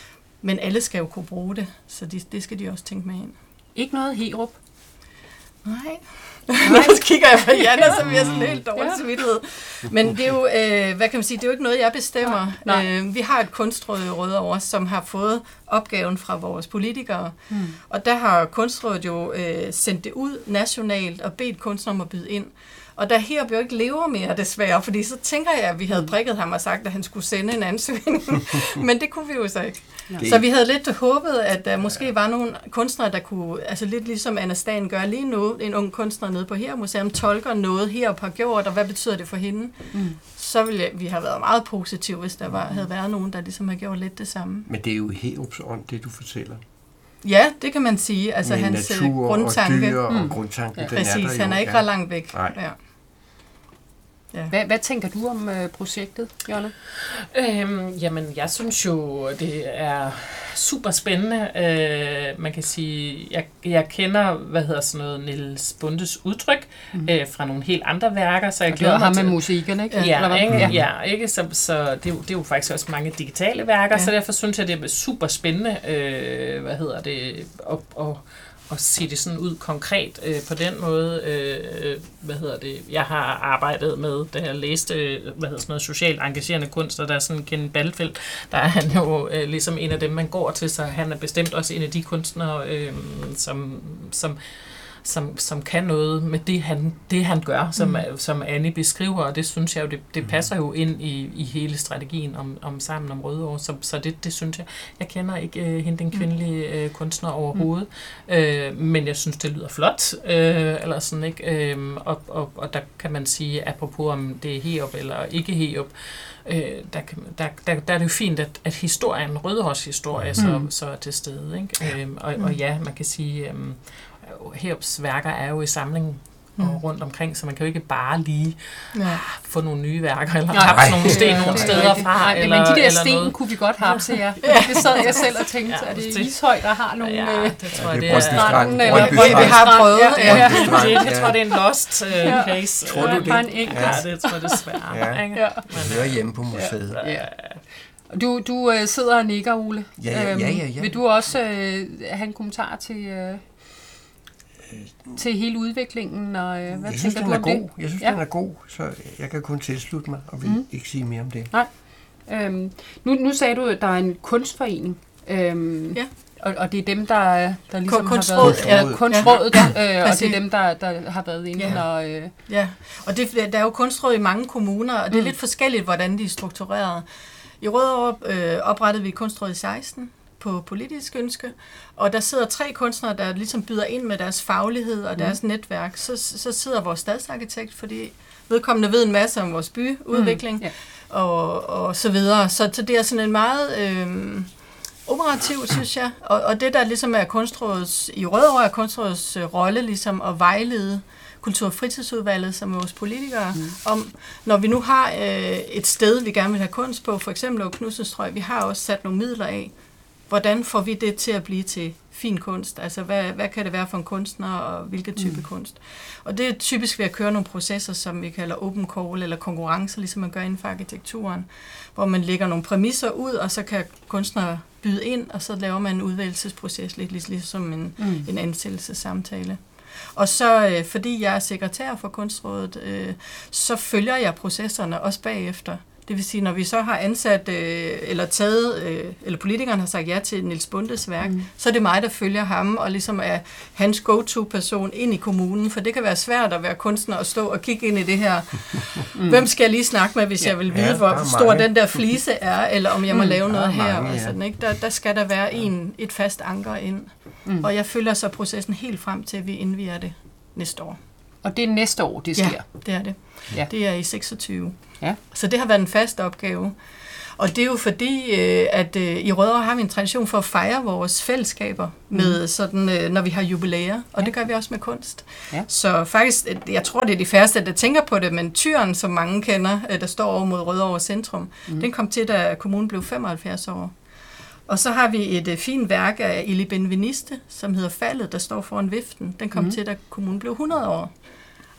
Men alle skal jo kunne bruge det, så det skal de også tænke med ind. Ikke noget Herup? Nej. Nu kigger jeg på Janne, som jeg sådan helt dårlig svittighed. Men det er jo, hvad kan man sige, det er jo ikke noget, jeg bestemmer. Vi har et kunstråd i Rødovre, som har fået opgaven fra vores politikere. Og der har kunstrådet jo sendt det ud nationalt og bedt kunstnere om at byde ind. Og der Herup jo ikke lever mere, desværre, fordi så tænker jeg, at vi havde prikket ham og sagt, at han skulle sende en ansøgning. Men det kunne vi jo så ikke. Ja. Så vi havde lidt håbet, at der måske var nogle kunstnere, der kunne, altså lidt ligesom Anna Stan gør lige nu, en ung kunstner nede på Herup Museum, tolker noget Herup har gjort, og hvad betyder det for hende? Så ville vi have været meget positive, hvis der havde været nogen, der ligesom har gjort lidt det samme. Men det er jo Herups ånd, det du fortæller. Ja, det kan man sige. Altså med hans natur grundtanke. Og dyr og grundtanken, den præcis, er der jo. Han er ikke ret langt væk. Nej. Ja. Ja. Hvad tænker du om projektet, Jonna? Jamen, jeg synes jo, det er super spændende. Man kan sige, jeg kender, Niels Bundes udtryk fra nogle helt andre værker, så jeg glæder mig til... med musikken, ikke? Ja, ikke? Så det er jo faktisk også mange digitale værker, så derfor synes jeg, det er super spændende, at se det sådan ud konkret på den måde. Jeg har arbejdet med, da jeg læste socialt engagerende kunst, og der er sådan Ken Balfeldt, der er han jo ligesom en af dem, man går til, så han er bestemt også en af de kunstnere, som kan noget med det han gør, som Annie beskriver, og det synes jeg jo, det passer jo ind i hele strategien om Sammen om Rødovre, så det synes jeg. Jeg kender ikke hende, den kvindelige kunstner overhovedet, men jeg synes, det lyder flot, eller sådan, ikke? Og der kan man sige, apropos om det er Herup eller ikke Herup, der er det jo fint, at historien, Rødovres historie, så er til stede, ikke? Og ja, man kan sige... Herups værker er jo i samlingen rundt omkring, så man kan jo ikke bare lige få nogle nye værker, eller have nogle sten nogle steder fra. Men de der sten kunne vi godt have til jer. Det sad jeg selv og tænkte, at det er Ishøj, der har nogle... det tror jeg, det er stranden, eller vi har prøvet. Jeg tror, det er en lost case. Tror du det? Ja, det tror jeg desværre. Man hører hjemme på museet. Du sidder og nikker, Ole. Ja. Vil du også have en kommentar til hele udviklingen, og hvad tænker du om det? Jeg synes, den er god, så jeg kan kun tilslutte mig, og vil ikke sige mere om det. Nej. Nu sagde du, at der er en kunstforening, og det er dem, der ligesom har været... Kunstrådet, og det er dem, der har været inde og... Ja, og der er jo kunstråd i mange kommuner, og det er lidt forskelligt, hvordan de er struktureret. I Rødovre oprettede vi kunstråd i 16, på politisk ønske, og der sidder 3 kunstnere, der ligesom byder ind med deres faglighed og deres netværk. Så sidder vores stadsarkitekt, fordi vedkommende ved en masse om vores byudvikling og så videre. Så det er sådan en meget operativt, synes jeg. Og det, der ligesom er kunstrådets, i Rødovre er kunstrådets rolle ligesom at vejlede Kultur- og Fritidsudvalget, som er vores politikere, om, når vi nu har et sted, vi gerne vil have kunst på, for eksempel Åke Knudsens Strøg, vi har også sat nogle midler af. Hvordan får vi det til at blive til fin kunst? Altså, hvad kan det være for en kunstner, og hvilken type kunst? Og det er typisk ved at køre nogle processer, som vi kalder open call, eller konkurrencer, ligesom man gør inden for arkitekturen, hvor man lægger nogle præmisser ud, og så kan kunstnere byde ind, og så laver man en udvælgelsesproces, lidt ligesom en ansættelsessamtale. Og så, fordi jeg er sekretær for Kunstrådet, så følger jeg processerne også bagefter. Det vil sige, når vi så har ansat, eller politikerne har sagt ja til Niels Bundes værk, så er det mig, der følger ham, og ligesom er hans go-to-person ind i kommunen, for det kan være svært at være kunstner og stå og kigge ind i det her. Hvem skal jeg lige snakke med, hvis jeg vil vide, hvor stor den der flise er, eller om jeg må lave noget her. Og sådan, ikke? Der skal der være et fast anker ind. Og jeg følger så processen helt frem til, at vi indvier det næste år. Og det er næste år, det sker? Ja, det er det. Ja. Det er i 26. Ja. Så det har været en fast opgave. Og det er jo fordi, at i Rødovre har vi en tradition for at fejre vores fællesskaber med sådan, når vi har jubilæer, og det gør vi også med kunst. Ja. Så faktisk, jeg tror, det er de færreste, der tænker på det, men Tyren, som mange kender, der står over mod Rødovre Centrum, den kom til, da kommunen blev 75 år. Og så har vi et fint værk af Eli Benveniste, som hedder Faldet, der står foran viften. Den kom til, da kommunen blev 100 år.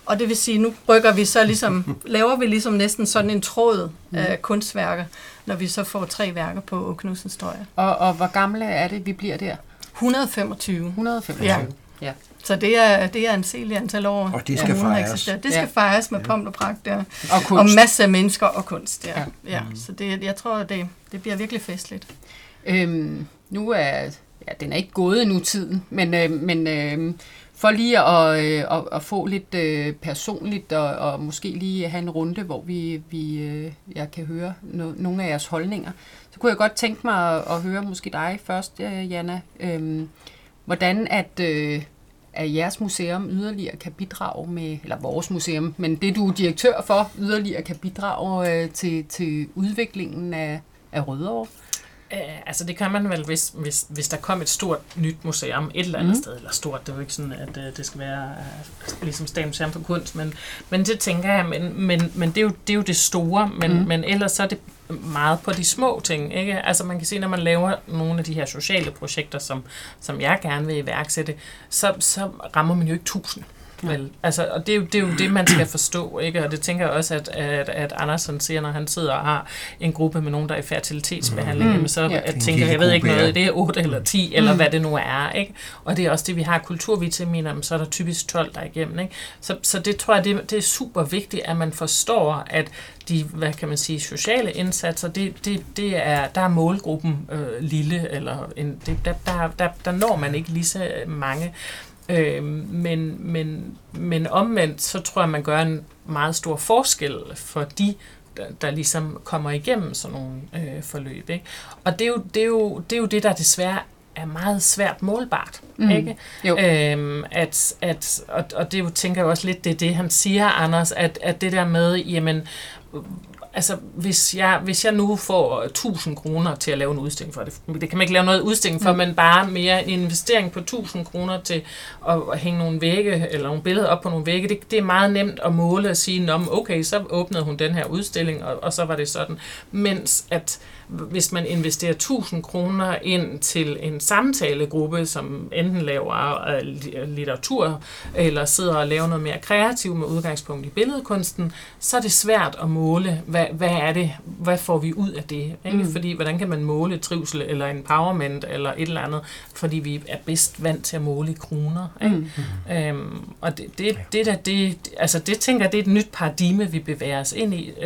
Og det vil sige, nu brygger vi så ligesom, laver vi ligesom næsten sådan en tråd af kunstværker, når vi så får 3 værker på Åge Knudsens Strøjer. Og hvor gamle er det, vi bliver der? 125. 125. Ja. Så det er en selig antal år. Og det skal fejres. Det skal fejres med pomp og pragt, ja. Og kunst. Og masser af mennesker og kunst, ja. Så jeg tror, det bliver virkelig festligt. Nu er den er ikke gået endnu tiden, men for lige at få lidt personligt og måske lige have en runde, hvor jeg kan høre nogle af jeres holdninger, så kunne jeg godt tænke mig at høre måske dig først, Jana. Hvordan at jeres museum yderligere kan bidrage med, eller vores museum, men det du er direktør for, yderligere kan bidrage til udviklingen af Rødovre? Altså det kan man vel, hvis der kom et stort nyt museum et eller andet sted, eller stort, det er jo ikke sådan, at det skal være ligesom Statens Museum for Kunst, men det tænker jeg, men det er jo det store, men ellers så er det meget på de små ting, ikke? Altså man kan se, når man laver nogle af de her sociale projekter, som jeg gerne vil iværksætte, så rammer man jo ikke 1000. Vel, altså, og det er jo det, man skal forstå, ikke? Og det tænker jeg også, at Andersen siger, når han sidder og har en gruppe med nogen, der er i fertilitetsbehandling, så tænker jeg ved ikke noget, det er 8 eller 10, eller hvad det nu er, ikke? Og det er også det, vi har kulturvitaminer, så er der typisk 12 der igennem, ikke? Så det tror jeg, det er super vigtigt, at man forstår, at de, hvad kan man sige, sociale indsatser, der er målgruppen lille, eller der når man ikke lige så mange. Men omvendt, så tror jeg, man gør en meget stor forskel for de, der ligesom kommer igennem sådan nogle forløb. Ikke? Og det er jo det, der desværre er meget svært målbart. Ikke? Og det jo, tænker jeg også lidt, det er det, han siger, Anders, at det der med, jamen, altså, hvis jeg nu får 1000 kroner til at lave en udstilling for det kan man ikke lave noget udstilling for, men bare mere en investering på 1000 kroner til at hænge nogle vægge, eller nogle billeder op på nogle vægge, det er meget nemt at måle og sige, okay, så åbnede hun den her udstilling, og så var det sådan. Mens at hvis man investerer 1000 kroner ind til en samtalegruppe, som enten laver litteratur, eller sidder og laver noget mere kreativt med udgangspunkt i billedkunsten, så er det svært at måle, hvad får vi ud af det? Ikke? Fordi, hvordan kan man måle trivsel, eller empowerment, eller et eller andet, fordi vi er bedst vant til at måle i kroner. Ikke? Og det tænker jeg, det er et nyt paradigme, vi bevæger os ind i,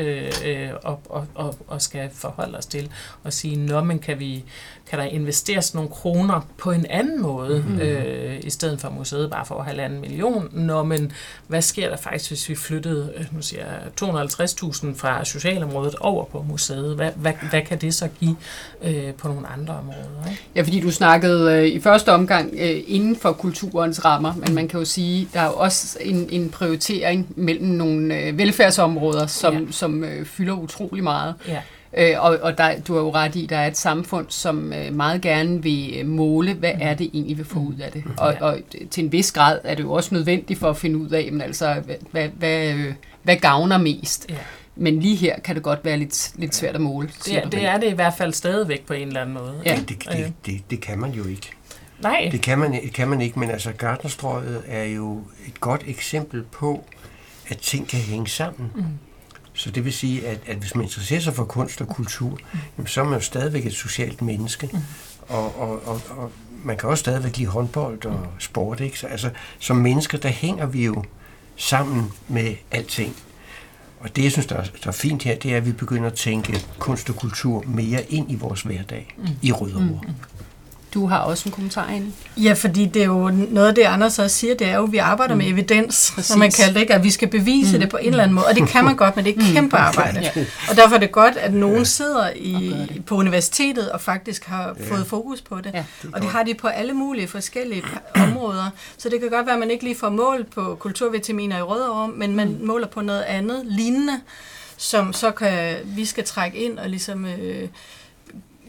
og skal forholde os til, og sige, men kan der investeres nogle kroner på en anden måde, i stedet for museet bare for 1,5 million, men hvad sker der faktisk, hvis vi flyttede, 250.000 fra socialområdet over på museet? Hvad kan det så give på nogle andre områder? Ikke? Ja, fordi du snakkede i første omgang inden for kulturens rammer, men man kan jo sige, der er jo også en prioritering mellem nogle velfærdsområder, som fylder utrolig meget. Ja. Og du har jo ret i, der er et samfund, som meget gerne vil måle, hvad er det egentlig, vi får ud af det. Og til en vis grad er det jo også nødvendigt for at finde ud af, men altså, hvad gavner mest. Ja. Men lige her kan det godt være lidt svært at måle. Det er det i hvert fald stadigvæk på en eller anden måde. Ja. Det kan man jo ikke. Nej. Det kan man ikke, men altså Gartnerstrøget er jo et godt eksempel på, at ting kan hænge sammen. Så det vil sige, at hvis man interesserer sig for kunst og kultur, så er man jo stadigvæk et socialt menneske. Og man kan også stadigvæk lide håndbold og sport. Ikke? Så, altså, som mennesker, der hænger vi jo sammen med alting. Og det, jeg synes, der er fint her, det er, at vi begynder at tænke kunst og kultur mere ind i vores hverdag i Rødovre. Du har også en kommentar ind. Ja, fordi det er jo noget af det, Anders også siger, det er jo, at vi arbejder med evidens, som man kalder det, ikke? At vi skal bevise det på en eller anden måde. Og det kan man godt, men det er et kæmpe arbejde. Og derfor er det godt, at nogen sidder på universitetet og faktisk har fået fokus på det. Ja, og det har de på alle mulige forskellige områder. Så det kan godt være, at man ikke lige får mål på kulturvitaminer i Rødovre, men man måler på noget andet lignende, som så vi skal trække ind og ligesom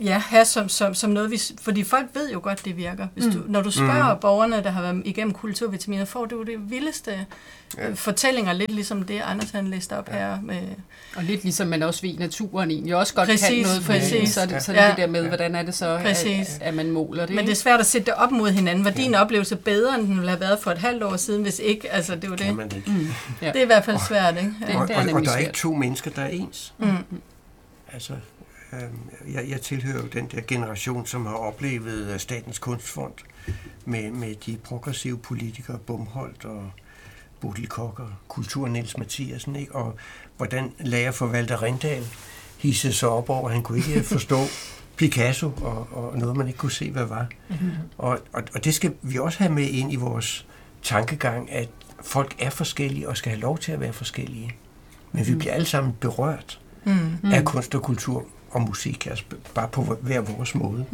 have som noget, fordi folk ved jo godt, det virker. Når du spørger borgerne, der har været igennem kulturvitaminer, får du det vildeste fortællinger, lidt ligesom det, Anders han læste op her. Med og lidt ligesom man også ved, naturen egentlig også godt præcis, kan noget for en, så er det det der med, hvordan er det så, at man måler det. Men det er svært at sætte det op mod hinanden. Var din oplevelse bedre, end den ville have været for et halvt år siden, hvis ikke? Altså, det er jo det. Det er i hvert fald svært, ikke? Og der er ikke to mennesker, der er ens. Altså, jeg tilhører jo den der generation, som har oplevet Statens Kunstfond med de progressive politikere, Bomholt og Bodil Koch og Kultur Niels Mathiasen, ikke? Og hvordan lærerforvalter Rindal hissede sig op over, han kunne ikke forstå Picasso og noget, man ikke kunne se, hvad var. Og det skal vi også have med ind i vores tankegang, at folk er forskellige og skal have lov til at være forskellige. Men vi bliver alle sammen berørt af kunst og kultur og musik, altså bare på hver vores måde.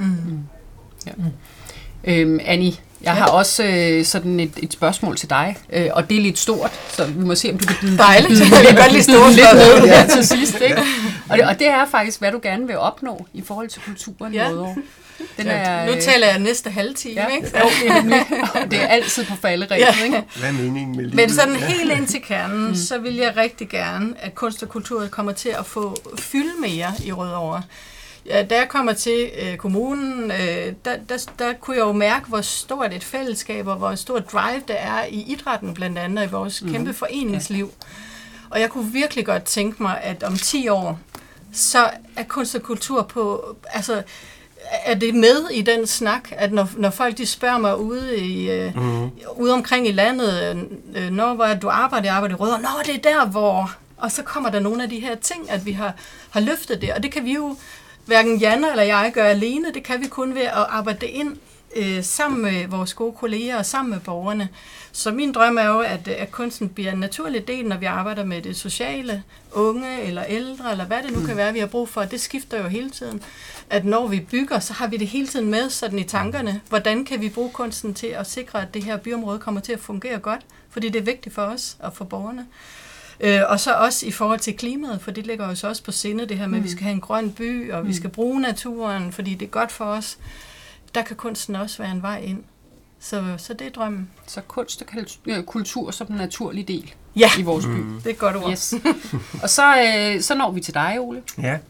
Annie, jeg har også sådan et spørgsmål til dig, og det er lidt stort, så vi må se, om du kan byde lidt med her til sidst. Ikke? Og det er faktisk, hvad du gerne vil opnå i forhold til kulturen i Rødovre. Nu taler jeg næste halve time, ikke? Det er altid på falderæbet, ikke? Hvad er meningen med livet? Men sådan helt ind til kernen, så vil jeg rigtig gerne, at kunst og kultur kommer til at få fylde mere i Rødovre. Ja, da jeg kommer til kommunen, der kunne jeg jo mærke, hvor stort et fællesskab og hvor stort drive der er i idrætten blandt andet, i vores kæmpe foreningsliv. Og jeg kunne virkelig godt tænke mig, at om 10 år, så er kunst og kultur på, altså er det med i den snak, at når folk de spørger mig ude omkring i landet, hvor du arbejder i Rødovre, det er der, hvor, og så kommer der nogle af de her ting, at vi har løftet det, og det kan vi jo hverken Janne eller jeg gør alene, det kan vi kun ved at arbejde det ind sammen med vores gode kolleger og sammen med borgerne. Så min drøm er jo, at kunsten bliver en naturlig del, når vi arbejder med det sociale, unge eller ældre, eller hvad det nu kan være, vi har brug for. Det skifter jo hele tiden. At når vi bygger, så har vi det hele tiden med sådan i tankerne. Hvordan kan vi bruge kunsten til at sikre, at det her byområde kommer til at fungere godt? Fordi det er vigtigt for os og for borgerne. Og så også i forhold til klimaet, for det ligger jo så også på sinde, det her med, at vi skal have en grøn by, og vi skal bruge naturen, fordi det er godt for os. Der kan kunsten også være en vej ind. Så det er drømmen. Så kunst og kultur som en naturlig del i vores by. Det er et godt ord. Yes. Og så når vi til dig, Ole. Ja.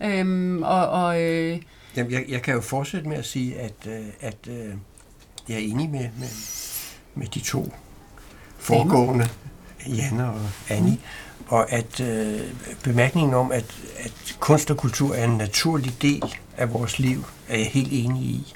Jamen, jeg kan jo fortsætte med at sige, at jeg er enig med de to foregående, Janne og Annie, og at bemærkningen om, at kunst og kultur er en naturlig del af vores liv, er jeg helt enig i.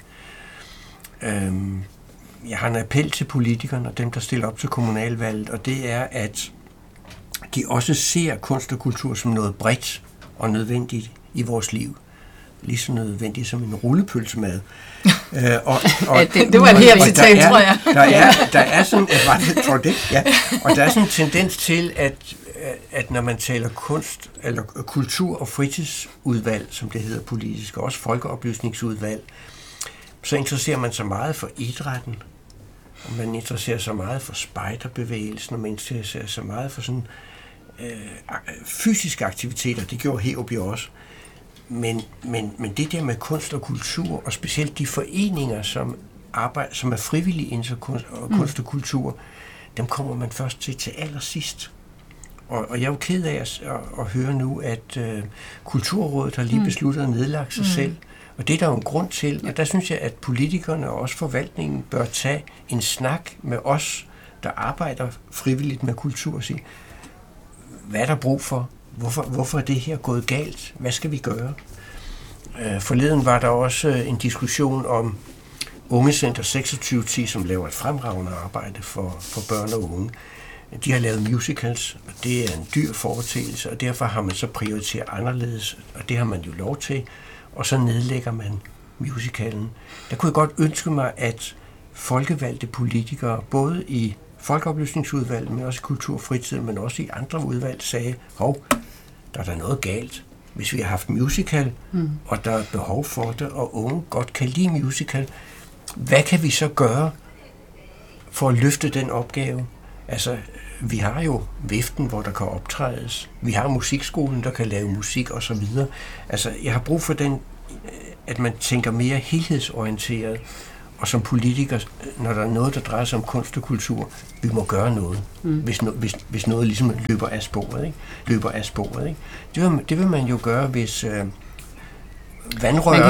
Jeg har en appel til politikerne og dem, der stiller op til kommunalvalget, og det er, at de også ser kunst og kultur som noget bredt og nødvendigt i vores liv. Lige så nødvendigt som en rullepølsemad. Det var et helt citat, tror jeg. Der er sådan, og der er sådan en tendens til, at når man taler kunst, eller kultur- og fritidsudvalg, som det hedder politisk, og også folkeoplysningsudvalg, så interesserer man sig meget for idrætten, og man interesserer sig meget for spejderbevægelsen, og man interesserer sig meget for sådan fysiske aktiviteter. Det gjorde Herup jo også. Men det der med kunst og kultur, og specielt de foreninger, som er frivillige inden for kunst og kultur, dem kommer man først til allersidst. Og jeg er jo ked af at høre nu, at Kulturrådet har lige besluttet at nedlagt sig selv. Og det er der jo en grund til, og der synes jeg, at politikerne og også forvaltningen bør tage en snak med os, der arbejder frivilligt med kultur, og sige, hvad er der brug for? Hvorfor er det her gået galt? Hvad skal vi gøre? Forleden var der også en diskussion om Ungecenter 2610, som laver et fremragende arbejde for børn og unge. De har lavet musicals, og det er en dyr foretagelse, og derfor har man så prioriteret anderledes, og det har man jo lov til, og så nedlægger man musicalen. Der kunne jeg godt ønske mig, at folkevalgte politikere, både i Folkeoplysningsudvalget, men også i Kultur og Fritid, men også i andre udvalg, sagde, der er der noget galt. Hvis vi har haft musical, og der er behov for det, og unge godt kan lide musical, hvad kan vi så gøre for at løfte den opgave? Altså, vi har jo viften, hvor der kan optrædes. Vi har musikskolen, der kan lave musik osv. Altså, jeg har brug for den at man tænker mere helhedsorienteret, og som politiker, når der er noget, der drejer sig om kunst og kultur, vi må gøre noget, hvis noget ligesom løber af sporet. Ikke? Det vil man jo gøre, hvis vandrøret...